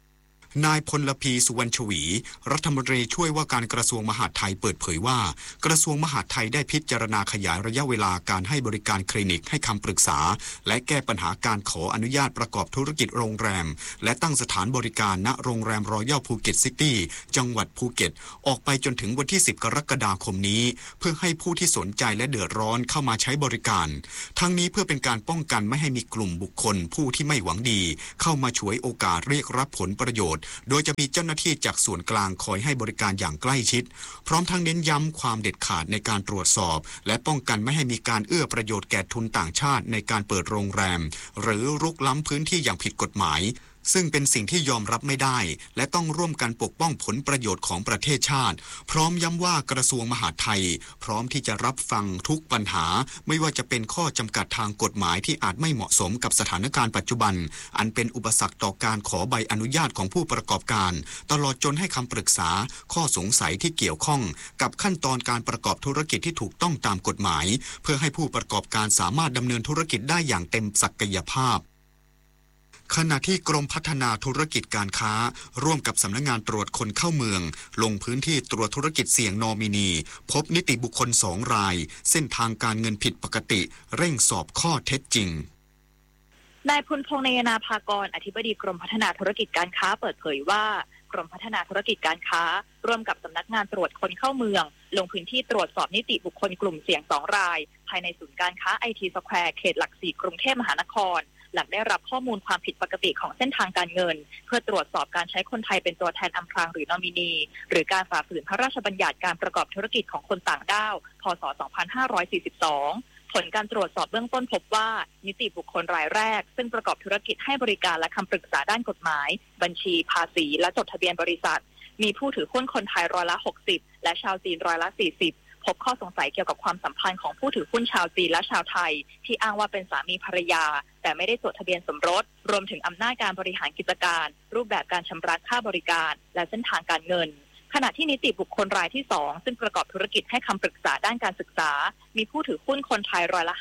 นายพลพีสุวรรณชวีรัฐมนตรีช่วยว่าการกระทรวงมหาดไทยเปิดเผยว่ากระทรวงมหาดไทยได้พิจารณาขยายระยะเวลาการให้บริการคลินิกให้คำปรึกษาและแก้ปัญหาการขออนุญาตประกอบธุรกิจโรงแรมและตั้งสถานบริการณโรงแรมรอยัลภูเก็ตซิตี้จังหวัดภูเก็ตออกไปจนถึงวันที่10กรกฎาคมนี้เพื่อให้ผู้ที่สนใจและเดือดร้อนเข้ามาใช้บริการทั้งนี้เพื่อเป็นการป้องกันไม่ให้มีกลุ่มบุคคลผู้ที่ไม่หวังดีเข้ามาฉวยโอกาสเรียกรับผลประโยชน์โดยจะมีเจ้าหน้าที่จากส่วนกลางคอยให้บริการอย่างใกล้ชิดพร้อมทั้งเน้นย้ำความเด็ดขาดในการตรวจสอบและป้องกันไม่ให้มีการเอื้อประโยชน์แก่ทุนต่างชาติในการเปิดโรงแรมหรือรุกล้ำพื้นที่อย่างผิดกฎหมายซึ่งเป็นสิ่งที่ยอมรับไม่ได้และต้องร่วมกันปกป้องผลประโยชน์ของประเทศชาติพร้อมย้ำว่ากระทรวงมหาดไทยพร้อมที่จะรับฟังทุกปัญหาไม่ว่าจะเป็นข้อจำกัดทางกฎหมายที่อาจไม่เหมาะสมกับสถานการณ์ปัจจุบันอันเป็นอุปสรรคต่อการขอใบอนุญาตของผู้ประกอบการตลอดจนให้คำปรึกษาข้อสงสัยที่เกี่ยวข้องกับขั้นตอนการประกอบธุรกิจที่ถูกต้องตามกฎหมายเพื่อให้ผู้ประกอบการสามารถดำเนินธุรกิจได้อย่างเต็มศักยภาพขณะที่กรมพัฒนาธุรกิจการค้าร่วมกับสำนักงานตรวจคนเข้าเมืองลงพื้นที่ตรวจธุรกิจเสี่ยงนอมินีพบนิติบุคคล2 รายเส้นทางการเงินผิดปกติเร่งสอบข้อเท็จจริงนายพลพงษ์นายนาภากรอธิบดีกรมพัฒนาธุรกิจการค้าเปิดเผยว่ากรมพัฒนาธุรกิจการค้าร่วมกับสำนักงานตรวจคนเข้าเมืองลงพื้นที่ตรวจสอบนิติบุคคลกลุ่มเสี่ยง2 รายภายในศูนย์การค้า IT Square เขตหลัก4กรุงเทพมหานครหลังได้รับข้อมูลความผิดปกติของเส้นทางการเงินเพื่อตรวจสอบการใช้คนไทยเป็นตัวแทนอำพรางหรือนอมินีหรือการฝ่าฝืนพระราชบัญญัติการประกอบธุรกิจของคนต่างด้าวพ.ศ. 2542ผลการตรวจสอบเบื้องต้นพบว่านิติบุคคลรายแรกซึ่งประกอบธุรกิจให้บริการและคำปรึกษาด้านกฎหมายบัญชีภาษีและจดทะเบียนบริษัทมีผู้ถือหุ้นคนไทย60%และชาวจีน40%พบข้อสงสัยเกี่ยวกับความสัมพันธ์ของผู้ถือหุ้นชาวจีนและชาวไทยที่อ้างว่าเป็นสามีภรรยาแต่ไม่ได้จดทะเบียนสมรสรวมถึงอำนาจการบริหารกิจการรูปแบบการชำระค่าบริการและเส้นทางการเงินขณะที่นิติบุคคลรายที่2ซึ่งประกอบธุรกิจให้คำปรึกษาด้านการศึกษามีผู้ถือหุ้นคนไทย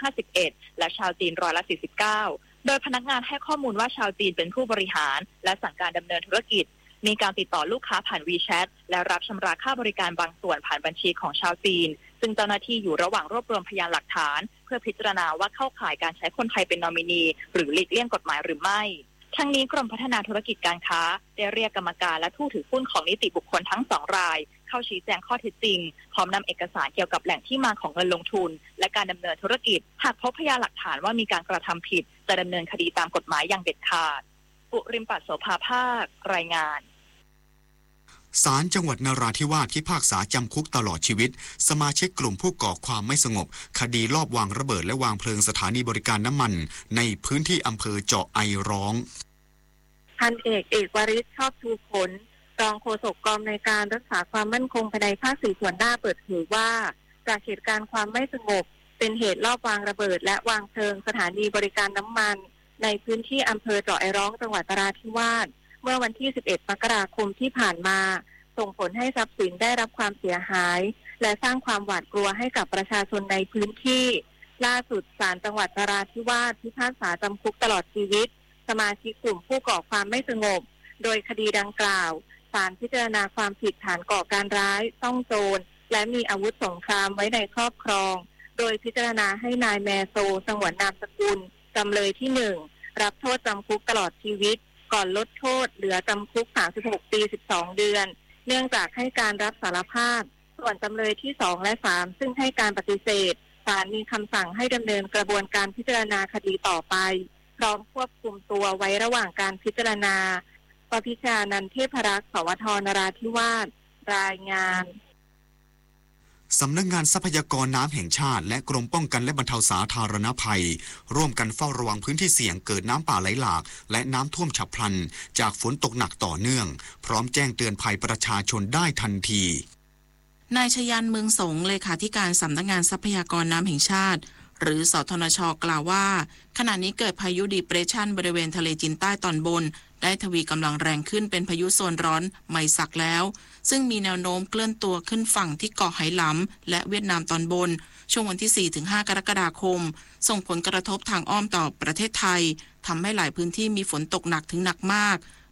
51%และชาวจีน49%โดยพนักงานให้ข้อมูลว่าชาวจีนเป็นผู้บริหารและสั่งการดำเนินธุรกิจมีการติดต่อลูกค้าผ่าน WeChat และรับชำระค่าบริการบางส่วนผ่านบัญชีของชาวจีนซึ่งเจ้าหน้าที่อยู่ระหว่างรวบรวมพยานหลักฐานเพื่อพิจารณาว่าเข้าข่ายการใช้คนไทยเป็นนอมินีหรือหลีกเลี่ยงกฎหมายหรือไม่ทั้งนี้กรมพัฒนาธุรกิจการค้าได้เรียกกรรมการและผู้ถือหุ้นของนิติบุคคลทั้ง2 รายเข้าชี้แจงข้อเท็จจริงพร้อมนำเอกสารเกี่ยวกับแหล่งที่มาของเงินลงทุนและการดำเนินธุรกิจหากพบพยานหลักฐานว่ามีการกระทำผิดจะดำเนินคดีตามกฎหมายอย่างเด็ดขาดปุริมปัสโสภาภาครายงานศาลจังหวัดนราธิวาสพิพากษาจำคุกตลอดชีวิตสมาชิกกลุ่มผู้ก่อความไม่สงบคดีลอบวางระเบิดและวางเพลิงสถานีบริการน้ำมันในพื้นที่อำเภอเจาะไอร้องพันเอกวริศชอบชูผลรองโฆษกกองในการรักษาความมั่นคงภายในภาค4ส่วนหน้าเปิดเผยว่าจากเหตุการณ์ความไม่สงบเป็นเหตุลอบวางระเบิดและวางเพลิงสถานีบริการน้ำมันในพื้นที่อำเภอเจาะไอร้องจังหวัดนราธิวาสเมื่อวันที่11 มกราคมที่ผ่านมาส่งผลให้ทรัพย์สินได้รับความเสียหายและสร้างความหวาดกลัวให้กับประชาชนในพื้นที่ล่าสุดศาลจังหวัดนราธิวาสพิพากษาจำคุกตลอดชีวิตสมาชิกกลุ่มผู้ก่อความไม่สงบโดยคดีดังกล่าวศาลพิจารณาความผิดฐานก่อการร้ายซ่องโจรและมีอาวุธสงครามไว้ในครอบครองโดยพิจารณาให้นายแมโซสงวนนามสกุลจำเลยที่1รับโทษจำคุกตลอดชีวิตก่อนลดโทษเหลือจำคุก36 ปี12 เดือนเนื่องจากให้การรับสารภาพส่วนจำเลยที่2และ3ซึ่งให้การปฏิเสธศาลมีคำสั่งให้ดำเนินกระบวนการพิจารณาคดีต่อไปพร้อมควบคุมตัวไว้ระหว่างการพิจารณาปพิชานันท์เทพรักษ์ สวท นราธิวาสรายงานสำนักงานทรัพยากรน้ำแห่งชาติและกรมป้องกันและบรรเทาสาธารณภัยร่วมกันเฝ้าระวังพื้นที่เสี่ยงเกิดน้ำป่าไหลหลากและน้ำท่วมฉับพลันจากฝนตกหนักต่อเนื่องพร้อมแจ้งเตือนภัยประชาชนได้ทันทีนายชยันเมืองสงเลขาธิการสำนักงานทรัพยากรน้ำแห่งชาติหรือสทนช.กล่าวว่าขณะนี้เกิดพายุดีเปรสชันบริเวณทะเลจีนใต้ตอนบนได้ทวีกำลังแรงขึ้นเป็นพายุโซนร้อนไมซักแล้วซึ่งมีแนวโน้มเคลื่อนตัวขึ้นฝั่งที่เกาะไหหลำและเวียดนามตอนบนช่วงวันที่ 4-5 กรกฎาคมส่งผลกระทบทางอ้อมต่อประเทศไทยทำให้หลายพื้นที่มีฝนตกหนักถึงหนักมาก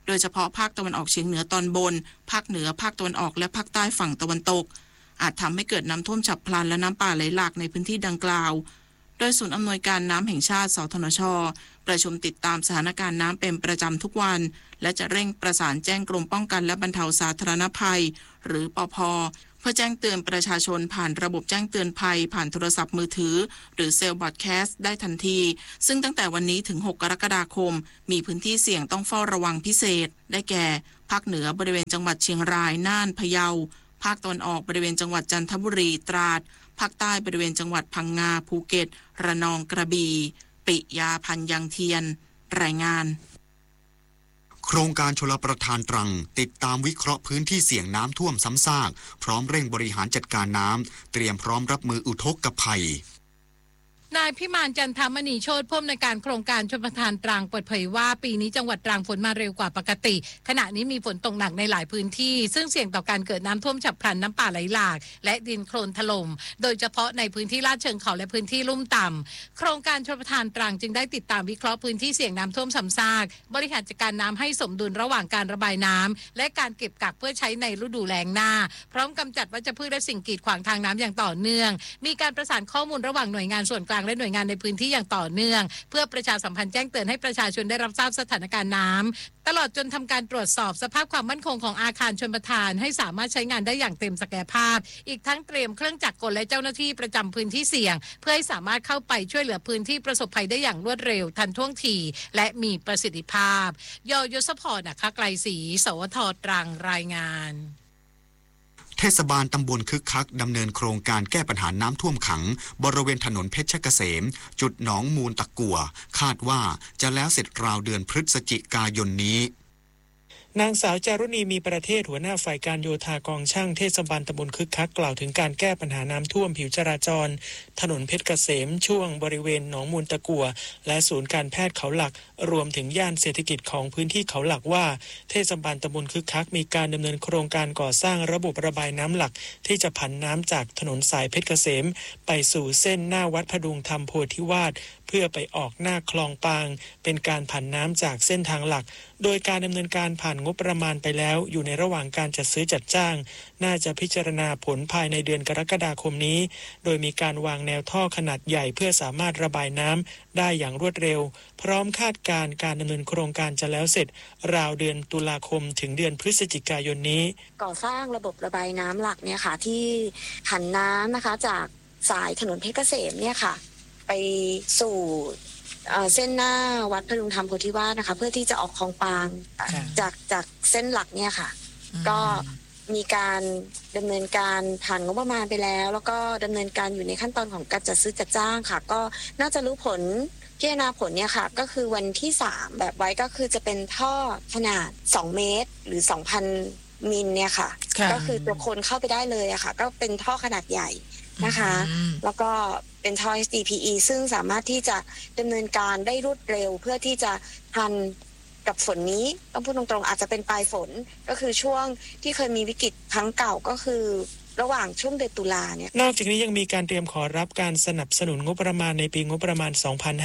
โดยเฉพาะภาคตะวันออกเฉียงเหนือตอนบนภาคเหนือภาคตะวันออกและภาคใต้ฝั่งตะวันตกอาจทำให้เกิดน้ำท่วมฉับพลันและน้ำป่าไหลหลากในพื้นที่ดังกล่าวโดยศูนย์อำนวยการน้ำแห่งชาติสทนช.ประชุมติดตามสถานการณ์น้ำเป็นประจำทุกวันและจะเร่งประสานแจ้งกรมป้องกันและบรรเทาสาธารณภัยหรือปภ.เพื่อแจ้งเตือนประชาชนผ่านระบบแจ้งเตือนภัยผ่านโทรศัพท์มือถือหรือเซลล์บอดแคสต์ได้ทันทีซึ่งตั้งแต่วันนี้ถึง6กรกฎาคมมีพื้นที่เสี่ยงต้องเฝ้าระวังพิเศษได้แก่ภาคเหนือบริเวณจังหวัดเชียงรายน่านพะเยาภาคตะวันออกบริเวณจังหวัดจันทบุรีตราดภาคใต้บริเวณจังหวัดพังงาภูเก็ตระนองกระบี่ปิยาพันธ์ยังเทียนรายงานโครงการชลประทานตรังติดตามวิเคราะห์พื้นที่เสี่ยงน้ำท่วมซ้ำซากพร้อมเร่งบริหารจัดการน้ำเตรียมพร้อมรับมืออุทกภัยนายพิมานจันทมณีโชติผู้อำนวยการโครงการชลประทานตรังเปิดเผยว่าปีนี้จังหวัดตรังฝนมาเร็วกว่าปกติขณะนี้มีฝนตกหนักในหลายพื้นที่ซึ่งเสี่ยงต่อการเกิดน้ำท่วมฉับพลันน้ำป่าไหลหลากและดินโคลนถล่มโดยเฉพาะในพื้นที่ลาดเชิงเขาและพื้นที่ลุ่มต่ำโครงการชลประทานตรังจึงได้ติดตามวิเคราะห์พื้นที่เสี่ยงน้ำท่วมซ้ำซากบริหารจัดการน้ำให้สมดุลระหว่างการระบายน้ำและการเก็บกักเพื่อใช้ในฤดูแล้งหน้าพร้อมกำจัดวัชพืชและสิ่งกีดขวางทางน้ำอย่างต่อเนื่องมีการประสานข้อมูลระหว่างหน่วยงานส่วนกลางและหน่วยงานในพื้นที่อย่างต่อเนื่องเพื่อประชาสัมพันธ์แจ้งเตือนให้ประชาชนได้รับทราบสถานการณ์น้ำตลอดจนทำการตรวจสอบสภาพความมั่นคงของอาคารชลประทานให้สามารถใช้งานได้อย่างเต็มศักยภาพอีกทั้งเตรียมเครื่องจักรกลและเจ้าหน้าที่ประจำพื้นที่เสี่ยงเพื่อให้สามารถเข้าไปช่วยเหลือพื้นที่ประสบภัยได้อย่างรวดเร็วทันท่วงทีและมีประสิทธิภาพยศพรนะคะไกลศรีสวทตรังรายงานเทศบาลตำบลคึกคักดำเนินโครงการแก้ปัญหาน้ำท่วมขังบริเวณถนนเพชรเกษมจุดหนองมูลตะกั่วคาดว่าจะแล้วเสร็จราวเดือนพฤศจิกายนนี้นางสาวจารุณีมีประเทศหัวหน้าฝ่ายการโยธากองช่างเทศบาลตำบลคึกคักกล่าวถึงการแก้ปัญหาน้ำท่วมผิวจราจรถนนเพชรเกษมช่วงบริเวณหนองมูลตะกั่วและศูนย์การแพทย์เขาหลักรวมถึงย่านเศรษฐกิจของพื้นที่เขาหลักว่าเทศบาลตำบลคึกคักมีการดำเนินโครงการก่อสร้างระบบระบายน้ำหลักที่จะผันน้ำจากถนนสายเพชรเกษมไปสู่เส้นหน้าวัดพดุงธรรมโพธิวาสเพื่อไปออกหน้าคลองปางเป็นการผันน้ำจากเส้นทางหลักโดยการดำเนินการผ่านงบประมาณไปแล้วอยู่ในระหว่างการจัดซื้อจัดจ้างน่าจะพิจารณาผลภายในเดือนกรกฎาคมนี้โดยมีการวางแนวท่อขนาดใหญ่เพื่อสามารถระบายน้ำได้อย่างรวดเร็วพร้อมคาดการณ์การดำเนินโครงการจะแล้วเสร็จราวเดือนตุลาคมถึงเดือนพฤศจิกายนนี้ก่อสร้างระบบระบายน้ำหลักเนี่ยค่ะที่ผันน้ำนะคะจากสายถนนเพชรเกษมเนี่ยค่ะไปสู่เส้นหน้าวัดพดุงธรรมโพธิวาสนะคะเพื่อที่จะออกคลองปางจากเส้นหลักเนี่ยค่ะก็มีการดำเนินการผ่านงบประมาณไปแล้วก็ดำเนินการอยู่ในขั้นตอนของการจัดซื้อจัดจ้างค่ะก็น่าจะรู้ผลพิจารณาผลเนี่ยค่ะก็คือวันที่3แบบไว้ก็คือจะเป็นท่อขนาด2เมตรหรือ 2,000 มิลเนี่ยค่ะก็คือตัวคนเข้าไปได้เลยอะค่ะก็เป็นท่อขนาดใหญ่นะคะแล้วก็เป็นท่อ HDPE ซึ่งสามารถที่จะดำเนินการได้รวดเร็วเพื่อที่จะทันกับฝนนี้ต้องพูดตรงๆอาจจะเป็นปลายฝนก็คือช่วงที่เคยมีวิกฤตครั้งเก่าก็คือระหว่างช่วงเดือนตุลาเนี่ยนอกจากนี้ยังมีการเตรียมขอรับการสนับสนุนงบประมาณในปีงบประมาณ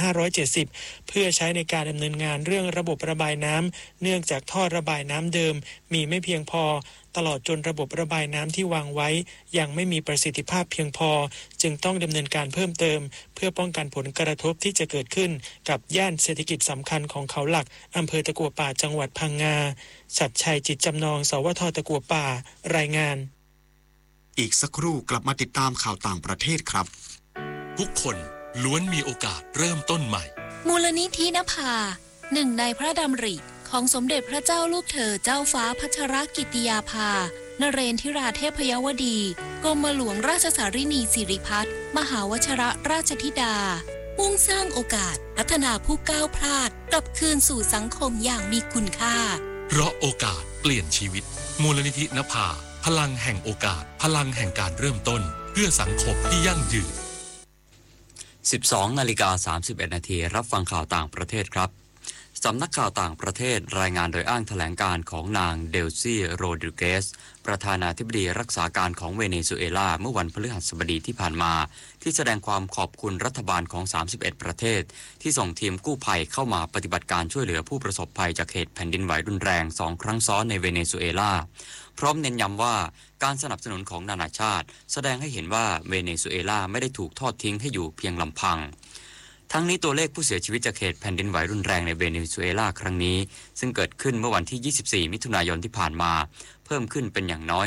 2570 เพื่อใช้ในการดำเนินงานเรื่องระบบระบายน้ำเนื่องจากท่อระบายน้ำเดิมมีไม่เพียงพอตลอดจนระบบระบายน้ำที่วางไว้ยังไม่มีประสิทธิภาพเพียงพอจึงต้องดำเนินการเพิ่มเติมเพื่อป้องกันผลกระทบที่จะเกิดขึ้นกับย่านเศรษฐกิจสำคัญของเขาหลักอำเภอตะกั่วป่าจังหวัดพังงาชัดชัยจิตจำนองสวทตะกั่วป่ารายงานอีกสักครู่กลับมาติดตามข่าวต่างประเทศครับทุกคนล้วนมีโอกาสเริ่มต้นใหม่มูลนิธินภาหนึ่งในพระดำริของสมเด็จพระเจ้าลูกเธอเจ้าฟ้าพัชรกิติยาภานเรนทิราเทพยวดีกรมหลวงราชสารินีสิริพัฒน์มหาวชรราชธิดามุ่งสร้างโอกาสพัฒนาผู้ก้าวพลาดกลับคืนสู่สังคมอย่างมีคุณค่าเพราะโอกาสเปลี่ยนชีวิตมูลนิธินภาพลังแห่งโอกาสพลังแห่งการเริ่มต้นเพื่อสังคมที่ยั่งยืน 12:31 น.รับฟังข่าวต่างประเทศครับสำนักข่าวต่างประเทศรายงานโดยอ้างแถลงการของนางเดลซี่โรดริเกสประธานาธิบดีรักษาการของเวเนซุเอลาเมื่อวันพฤหัสบดีที่ผ่านมาที่แสดงความขอบคุณรัฐบาลของ31ประเทศที่ส่งทีมกู้ภัยเข้ามาปฏิบัติการช่วยเหลือผู้ประสบภัยจากเหตุแผ่นดินไหวรุนแรง2 ครั้งซ้อนในเวเนซุเอลาพร้อมเน้นย้ำว่าการสนับสนุนของนานาชาติแสดงให้เห็นว่าเวเนซุเอลาไม่ได้ถูกทอดทิ้งให้อยู่เพียงลำพังทั้งนี้ตัวเลขผู้เสียชีวิตจากเหตุแผ่นดินไหวรุนแรงในเวเนซุเอลาครั้งนี้ซึ่งเกิดขึ้นเมื่อวันที่24มิถุนายนที่ผ่านมาเพิ่มขึ้นเป็นอย่างน้อย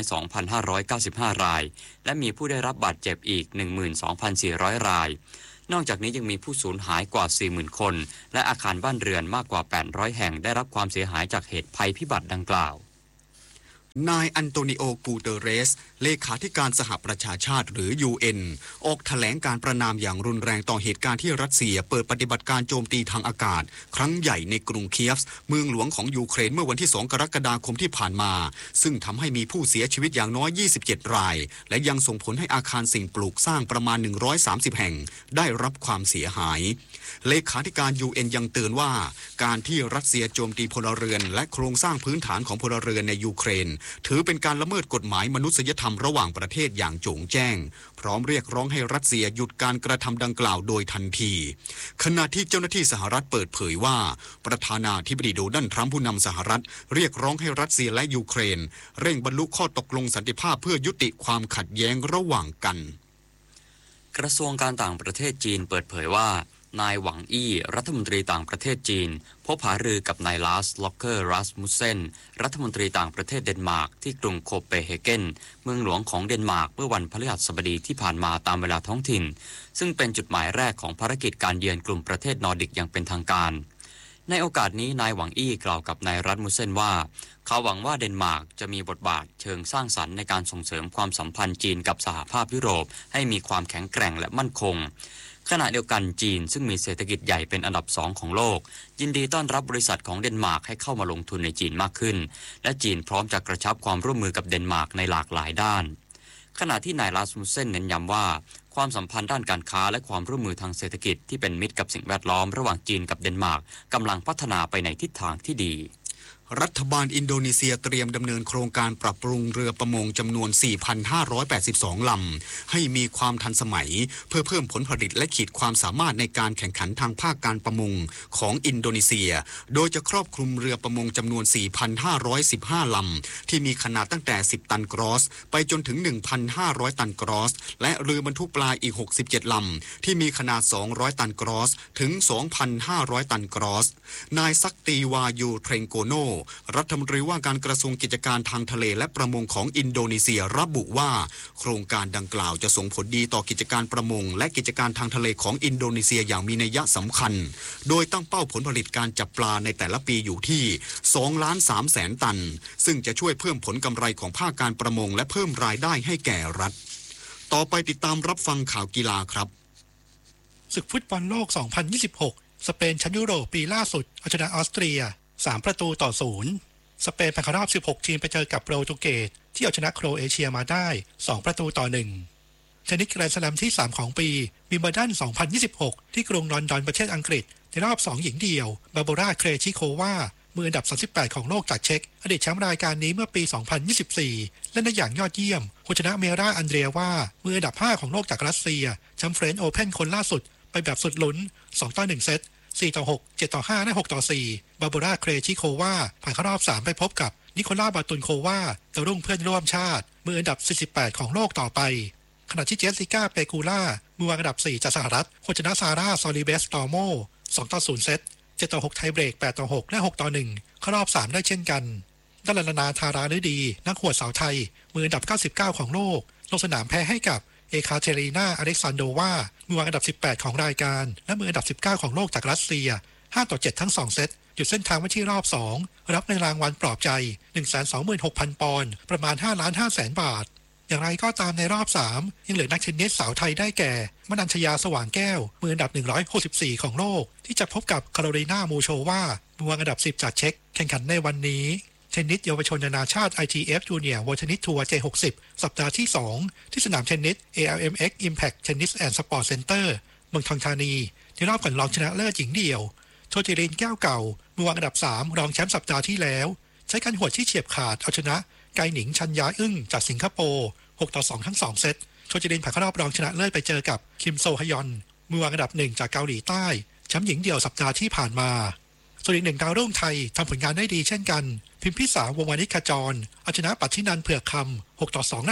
2,595 รายและมีผู้ได้รับบาดเจ็บอีก 12,400 รายนอกจากนี้ยังมีผู้สูญหายกว่า 40,000 คนและอาคารบ้านเรือนมากกว่า800แห่งได้รับความเสียหายจากเหตุภัยพิบัติดังกล่าวนายอันโตนิโอ กูเตเรสเลขาธิการสหประชาชาติหรือ UN ออกแถลงการประณามอย่างรุนแรงต่อเหตุการณ์ที่รัสเซียเปิดปฏิบัติการโจมตีทางอากาศครั้งใหญ่ในกรุงเคียฟเมืองหลวงของยูเครนเมื่อวันที่2กรกฎาคมที่ผ่านมาซึ่งทำให้มีผู้เสียชีวิตอย่างน้อย27รายและยังส่งผลให้อาคารสิ่งปลูกสร้างประมาณ130แห่งได้รับความเสียหายเลขาธิการ UN ยังเตือนว่าการที่รัสเซียโจมตีพลเรือนและโครงสร้างพื้นฐานของพลเรือนในยูเครนถือเป็นการละเมิดกฎหมายมนุษยธรรมระหว่างประเทศอย่างโจ่งแจ้งพร้อมเรียกร้องให้รัสเซียหยุดการกระทำดังกล่าวโดยทันทีขณะที่เจ้าหน้าที่สหรัฐเปิดเผยว่าประธานาธิบดีโดนัลด์ทรัมป์ผู้นำสหรัฐเรียกร้องให้รัสเซียและยูเครนเร่งบรรลุข้อตกลงสันติภาพเพื่อยุติความขัดแย้งระหว่างกันกระทรวงการต่างประเทศจีนเปิดเผยว่านายหวังอี้รัฐมนตรีต่างประเทศจีนพบหารือกับนายลาสล็อกเกอร์รัสมุสเซนรัฐมนตรีต่างประเทศเดนมาร์กที่กรุงโคเปนเฮเกนเมืองหลวงของเดนมาร์กเมื่อวันพฤหัสบดีที่ผ่านมาตามเวลาท้องถิ่นซึ่งเป็นจุดหมายแรกของภารกิจการเยือนกลุ่มประเทศนอร์ดิกอย่างเป็นทางการในโอกาสนี้นายหวังอี้กล่าวกับนายรัสมุสเซนว่าเขาหวังว่าเดนมาร์กจะมีบทบาทเชิงสร้างสรรค์ในการส่งเสริมความสัมพันธ์จีนกับสหภาพยุโรปให้มีความแข็งแกร่งและมั่นคงขณะเดียวกันจีนซึ่งมีเศรษฐกิจใหญ่เป็นอันดับ2ของโลกยินดีต้อนรับบริษัทของเดนมาร์กให้เข้ามาลงทุนในจีนมากขึ้นและจีนพร้อมจะกระชับความร่วมมือกับเดนมาร์กในหลากหลายด้านขณะที่นายลาสมุสเซนเน้นย้ำว่าความสัมพันธ์ด้านการค้าและความร่วมมือทางเศรษฐกิจที่เป็นมิตรกับสิ่งแวดล้อมระหว่างจีนกับเดนมาร์กกำลังพัฒนาไปในทิศทางที่ดีรัฐบาลอินโดนีเซียเตรียมดำเนินโครงการปรับปรุงเรือประมงจำนวน 4,582 ลำให้มีความทันสมัยเพื่อเพิ่มผลผลิตและขีดความสามารถในการแข่งขันทางภาคการประมงของอินโดนีเซียโดยจะครอบคลุมเรือประมงจำนวน 4,515 ลำที่มีขนาดตั้งแต่10ตันกรอสไปจนถึง 1,500 ตันกรอสและเรือบรรทุกปลาอีก67ลำที่มีขนาด200ตันกรอสถึง 2,500 ตันกรอสนายซักตีวายูเทรงโกโนรัฐมนตรีว่าการกระทรวงกิจการทางทะเลและประมงของอินโดนีเซียระบุว่าโครงการดังกล่าวจะส่งผลดีต่อกิจการประมงและกิจการทางทะเลของอินโดนีเซียอย่างมีนัยสำคัญโดยตั้งเป้าผลผลิตการจับปลาในแต่ละปีอยู่ที่ 2,300,000 ตันซึ่งจะช่วยเพิ่มผลกำไรของภาคการประมงและเพิ่มรายได้ให้แก่รัฐต่อไปติดตามรับฟังข่าวกีฬาครับศึกฟุตบอลโลก 2026 สเปนแชมป์ยุโรปปีล่าสุดเอาชนะออสเตรีย3-0สเปนผ่านเข้ารอบ16ทีมไปเจอกับโปรตุเกสที่เอาชนะโครเอเชียมาได้2-1เทนนิสแกรนด์สแลมที่3ของปีวิมเบิลดัน2026ที่กรุงลอนดอนประเทศอังกฤษในรอบ2หญิงเดี่ยวบาโบราเครชิโความืออันดับ38ของโลกจากเช็กอดีตแชมป์รายการนี้เมื่อปี2024เล่นได้อย่างยอดเยี่ยมชนะเมราอันเดรียว่ามืออันดับ5ของโลกจากรัสเซียแชมป์เฟรนช์โอเพ่นคนล่าสุดไปแบบสุดลุ้น2-1 เซต4-6 7-5 และ 6-4 บาโบราเครชิโควาผ่านเข้ารอบ3ไปพบกับนิโคลาบาตุนโควาดาวรุ่งเพื่อนร่วมชาติมืออันดับ48ของโลกต่อไปขณะที่เจสสิก้าเปกูล่ามือวางอันดับ4จากสหรัฐชนะซาร่าซอลิเบสตอร์โม2-0 เซต7-6 ไทยเบรก 8-6 และ 6-1 เข้ารอบ3ได้เช่นกันดารานาธาราฤดีนักหวดสาวไทยมืออันดับ99ของโลกลงสนามแพ้ให้กับเอคาเทรีนาอเล็กซานโดวามือวางอันดับ18ของรายการและมืออันดับ19ของโลกจากรัสเซีย 5-7 ทั้ง2เซตหยุดเส้นทางไว้ที่รอบ2รับในรางวัลปลอบใจ 126,000 ปอนด์ประมาณ 5,500,000 บาทอย่างไรก็ตามในรอบ3ยังเหลือนักเทนนิสสาวไทยได้แก่มนัญชยาสว่างแก้วมืออันดับ164ของโลกที่จะพบกับคาโรลีนามูโชวามือวางอันดับ10จากเช็กแข่งขันในวันนี้เทนนิสเยาวชนนานาชาติ ITF Junior World Tennis Tour J60 สัปดาห์ที่2ที่สนามเทนนิส ALMX Impact Tennis and Sport Center เมืองทองธานีที่รอบก่อนรองชนะเลิศหญิงเดี่ยวทชจิรินแก้วเก่ามือวางอันดับ3รองแชมป์สัปดาห์ที่แล้วใช้การหวดที่เฉียบขาดเอาชนะไกหนิงชัญญาอึ้งจากสิงคโปร์6-2ทั้ง2เซตโชจิรินผ่านเข้ารอบรองชนะเลิศไปเจอกับคิมโซฮยอนมือวางอันดับ1จากเกาหลีใต้แชมป์หญิงเดี่ยวสัปดาห์ที่ผ่านมาส่วนอีกหนึ่งดาวรุ่งไทยทำผลงานได้ดีเช่นกันพิมพิสาวงวานิชขจรเอาชนะปัทธินันท์เผือกคำ6-2 และ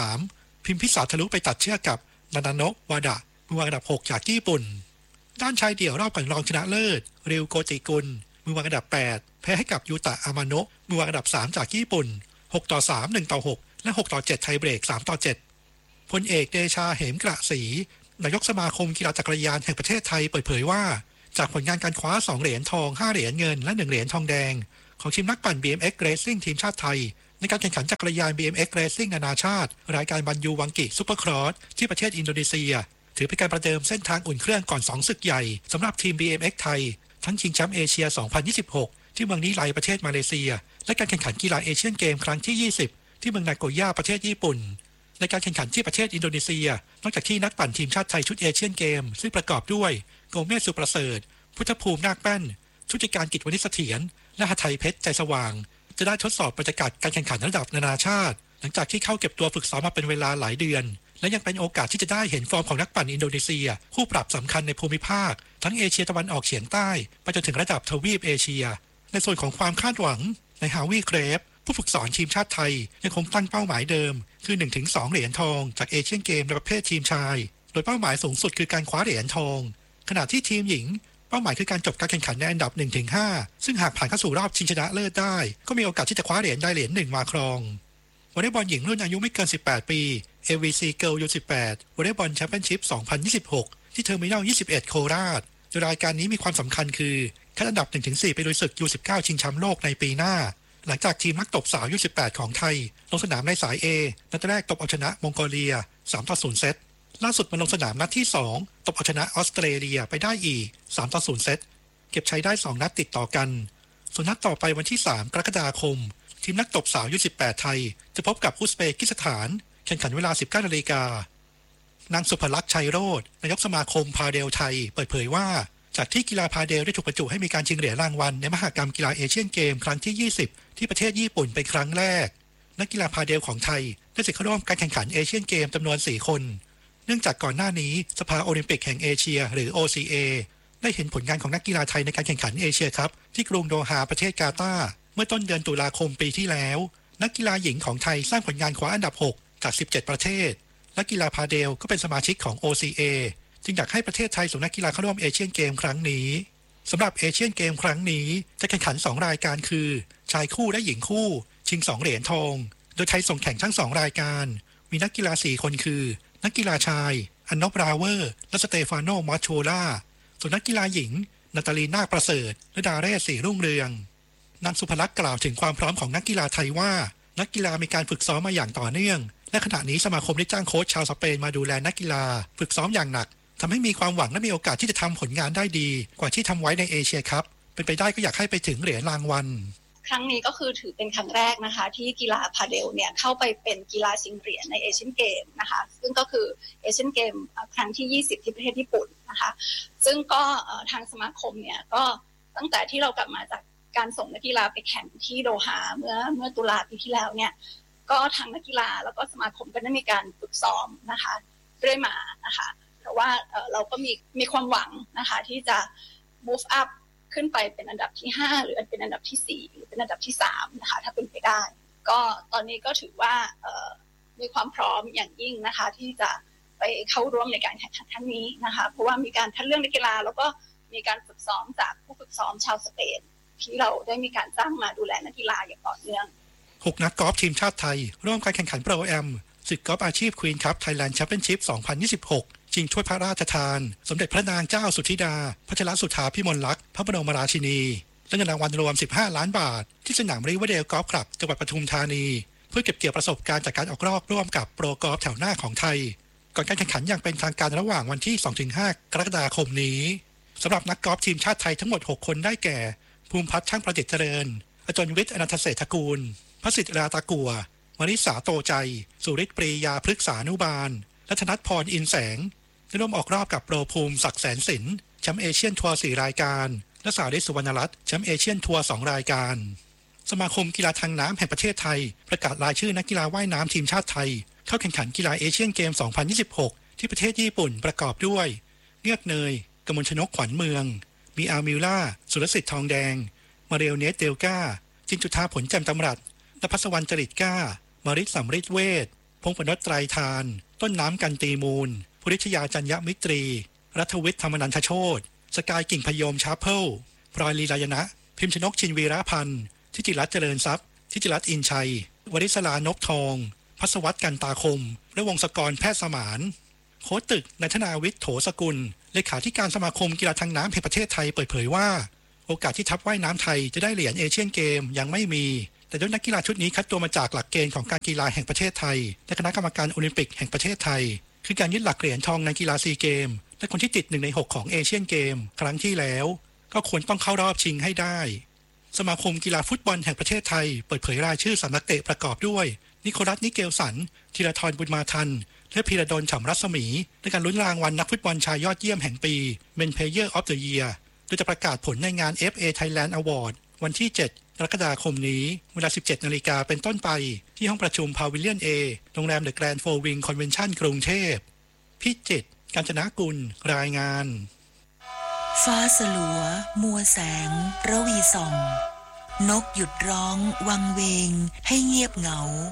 6-3 พิมพิสาทะลุไปตัดเชือกกับนานาโนะวาดะมือวางอันดับ6จากญี่ปุ่นด้านชายเดี่ยวรอบก่อนรองชนะเลิศริวโกจิกุลมือวางอันดับ8แพ้ให้กับยูตะอามาโนะมือวางอันดับ3จากญี่ปุ่น6-3 1-6 และ 6-7 ไทยเบรก 3-7 พลเอกเดชาเหมกระศรีนายกสมาคมกีฬาจักรยานแห่งประเทศไทยเปิดเผยว่าจากผลงานการคว้า2เหรียญทอง5เหรียญเงินและ1เหรียญทองแดงของทีมนักปั่น BMX Racing ทีมชาติไทยในการแข่งขันจักรยาน BMX Racing นานาชาติรายการบันยูวังกิซุปเปอร์ครอสที่ประเทศอินโดนีเซียถือเป็นการประเดิมเส้นทางอุ่นเครื่องก่อน2ศึกใหญ่สำหรับทีม BMX ไทยทั้งชิงแชมป์เอเชีย 2026 ที่เมืองนิไลประเทศมาเลเซียและการแข่งขันกีฬาเอเชียนเกมครั้งที่20ที่เมืองนาโกย่าประเทศญี่ปุ่นในการแข่งขันที่ประเทศอินโดนีเซียนอกจากที่นักปั่นทีมชาติไทยชุดเอเชียนเกมซึ่งประกอบด้วยโกเมสสุประเสริฐพุทธภูมินาคแป้นชุติการกิจวณิชเสถียรและหทัยเพชรใจสว่างจะได้ทดสอบบรรยากาศการแข่งขันระดับนานาชาติหลังจากที่เข้าเก็บตัวฝึกซ้อมมาเป็นเวลาหลายเดือนและยังเป็นโอกาสที่จะได้เห็นฟอร์มของนักปั่นอินโดนีเซียคู่ปรับสำคัญในภูมิภาคทั้งเอเชียตะวันออกเฉียงใต้ไปจนถึงระดับทวีปเอเชียในส่วนของความคาดหวังในฮาวิเครฟผู้ฝึกสอนทีมชาติไทยยังคงตั้งเป้าหมายเดิมคือ 1-2 เหรียญทองจากเอเชียนเกมในประเภททีมชายโดยเป้าหมายสูงสุดคือการคว้าเหรียญทองขณะที่ทีมหญิงเป้าหมายคือการจบการแข่งขันในอันดับ 1-5 ซึ่งหากผ่านเข้าสู่รอบชิงชนะเลิศได้ก็มีโอกาสที่จะคว้าเหรียญได้เหรียญ1มาครองวอลเลย์บอลหญิงรุ่นอายุไม่เกิน18 ปี AVC Girl U18 วอลเลย์บอลแชมเปี้ยนชิพ 2026 ที่เทอร์มินัล 21 โคราชโดยรายการนี้มีความสำคัญคือคัดอันดับ 1-4 ไปลุยศึก U19 ชิงแชมป์โลกในปีหน้าหลังจากทีมนักตบสาว U18 ของไทยลงสนามในสาย A นัดแรกตบเอาชนะมองโกเลีย 3-0 เซตล่าสุดมาลงสนามนัดที่2ตบเอาชนะออสเตรเลียไปได้อีก 3-0 เซตเก็บชัยได้2นัดติดต่อกันส่วนนัดต่อไปวันที่3กรกฎาคมทีมนักตบสาว U18 ไทยจะพบกับอุซเบกิสถานแข่งขันเวลา 19 นาฬิกานางสุภลักษณ์ชัยโรจน์นายกสมาคมพาเดลไทยเปิดเผยว่าจากที่กีฬาพาเดลได้ถูกบรรจุให้มีการชิงเหรียญรางวัลในมหกรรมกีฬาเอเชียนเกมครั้งที่20ที่ประเทศญี่ปุ่นเป็นครั้งแรกนักกีฬาพาเดลของไทยได้สิทธิ์เข้าร่วมการแข่งขันเอเชียนเกมจำนวน4คนเนื่องจากก่อนหน้านี้สภาโอลิมปิกแห่งเอเชียหรือ OCA ได้เห็นผลงานของนักกีฬาไทยในการแข่งขันเอเชียคัพที่กรุงโดฮาประเทศกาตาร์เมื่อต้นเดือนตุลาคมปีที่แล้วนักกีฬาหญิงของไทยสร้างผลงานคว้าอันดับ6จาก17ประเทศนักกีฬาพาเดลก็เป็นสมาชิกของ OCA จึงอยากให้ประเทศไทยส่งนักกีฬาเข้าร่วมเอเชียนเกมครั้งนี้สำหรับเอเชียนเกมครั้งนี้จะแข่งขัน2รายการคือชายคู่และหญิงคู่ชิง2เหรียญทองโดยไทยส่งแข่งทั้ง2รายการมีนักกีฬา4คนคือนักกีฬาชายอันนบราเวอร์และสเตฟานโนมอชโชล่าส่วนนักกีฬาหญิงนาตาลีนาคประเสริฐและดาเรศศรีรุ่งเรืองนางสุภลักษณ์กล่าวถึงความพร้อมของนักกีฬาไทยว่านักกีฬามีการฝึกซ้อมมาอย่างต่อเนื่องและขณะนี้สมาคมได้จ้างโค้ชชาวสเปนมาดูแลนักกีฬาฝึกซ้อมอย่างหนักทำให้มีความหวังและมีโอกาสที่จะทำผลงานได้ดีกว่าที่ทำไว้ในเอเชียคัพเป็นไปได้ก็อยากให้ไปถึงเหรียญรางวัลครั้งนี้ก็คือถือเป็นครั้งแรกนะคะที่กีฬาพาเดลเนี่ยเข้าไปเป็นกีฬาชิงเหรียญในเอเชียนเกมนะคะซึ่งก็คือเอเชียนเกมครั้งที่20ที่ประเทศญี่ปุ่นนะคะซึ่งก็ทางสมาคมเนี่ยก็ตั้งแต่ที่เรากลับมาจากการส่งนักกีฬาไปแข่งที่โดฮาเมื่อตุลาปีที่แล้วเนี่ยก็ทางนักกีฬาแล้วก็สมาคมก็ได้มีการฝึกซ้อมนะคะเรื่อยมานะคะเพราะว่าเราก็มีความหวังนะคะที่จะ move up ขึ้นไปเป็นอันดับที่5หรือเป็นอันดับที่4หรือเป็นอันดับที่3นะคะถ้าเป็นไปได้ก็ตอนนี้ก็ถือว่ามีความพร้อมอย่างยิ่งนะคะที่จะไปเข้าร่วมในการแข่งขันครั้งนี้นะคะเพราะว่ามีการคัดเลือกนักกีฬาแล้วก็มีการฝึกซ้อมจากผู้ฝึกซ้อมชาวสเปนที่เราได้มีการจ้างมาดูแลนักกีฬาอย่างต่อเนื่อง 6นักกอล์ฟทีมชาติไทยร่วมการแข่งขันโปรแอมศึกกอล์ฟอาชีพควีนคัพไทยแลนด์แชมเปี้ยนชิพ 2026 ชิงถ้วยพระราชทานสมเด็จพระนางเจ้าสุธิดาพัชรสุธาพิมลลักษณ์พระบรมราชินีและเงินรางวัลรวม15ล้านบาทที่สนามริเวอร์เดลกอล์ฟคลับจังหวัดปทุมธานีเพื่อเก็บเกี่ยวประสบการณ์จากการออกรอบร่วมกับโปรกอล์ฟแถวหน้าของไทยก่อนการแข่งขันอย่างเป็นทางการระหว่างวันที่ 2-5 กรกฎาคมนี้สำหรับนักกอล์ฟทีมชาติไทยทั้งหมด6คนได้แก่ภูมิพัฒน์ช่างประดิษฐ์เจริญอาจารย์วิทย์อนันทเศรษฐกูลพระสิทธิ์ราตากัวมริษาโตใจสุริศปรียาพฤกษานุบาลและธนัทพรอินแสงได้ร่วมออกรอบกับโปรภูมิศักดิ์แสนสินแชมป์เอเชียนทัวร์4รายการและสาริศ สุวรรณรัตน์แชมป์เอเชียนทัวร์2รายการสมาคมกีฬาทางน้ำแห่งประเทศไทยประกาศรายชื่อนักกีฬาว่ายน้ำทีมชาติไทยเข้าแข่งขันกีฬาเอเชียนเกม 2026 ที่ประเทศญี่ปุ่นประกอบด้วยเงือกเนยกมลชนกขวัญเมืองมีอามิลล่าสุรสิทธิ์ทองแดงมาเรียวเนสเดลกาจินจุธาผลแจ่มตำรัสนภัสวรรณจริตก้ามาริสสัมฤทธิ์เวชพงษ์ปนดไตรทานต้นน้ำกันตีมูลภูริชยาจัญญมิตรีรัฐวิทย์ธรรมนันทโชติสกายกิ่งพยมชาเพิลพลอยลีลายนะพิมพ์ชนกชินวีระพันธ์ทิติรัตน์เจริญทรัพย์ทิติรัตน์อินชัยวริศรานพทองพัสวัตกันตาคมและวงศกรแพทย์สมานโค้ชตึกนายธนาวิทย์โถสกุลเลขาธิการสมาคมกีฬาทางน้ำแห่งประเทศไทยเปิดเผยว่าโอกาสที่ทัพว่ายน้ำไทยจะได้เหรียญเอเชียนเกมยังไม่มีแต่ด้วยนักกีฬาชุดนี้คัดตัวมาจากหลักเกณฑ์ของการกีฬาแห่งประเทศไทยและคณะกรรมการโอลิมปิกแห่งประเทศไทยคือการยึดหลักเหรียญทองในกีฬาซีเกมและคนที่ติด1 ใน 6ของเอเชียนเกมครั้งที่แล้วก็ควรต้องเข้ารอบชิงให้ได้สมาคมกีฬาฟุตบอลแห่งประเทศไทยเปิดเผยรายชื่อ3นักเตะประกอบด้วยนิโคลัส นิเกลสันธีรทรบุญมาทันและพีระดลฉ่ำรัศมีในการลุ้นรางวัลนักฟุตบอลชายยอดเยี่ยมแห่งปี Men Player of the Year โดยจะประกาศผลในงาน FA Thailand Award วันที่ 7 กรกฎาคมนี้เวลา 17 นาฬิกาเป็นต้นไปที่ห้องประชุมพาวิเลียน A โรงแรม The Grand Four Wing Convention กรุงเทพพิจิตร กาญจนกุลรายงานฟ้าสลัวมัวแสงระวีส่องนกหยุดร้องวังเวงให้เงียบเหงา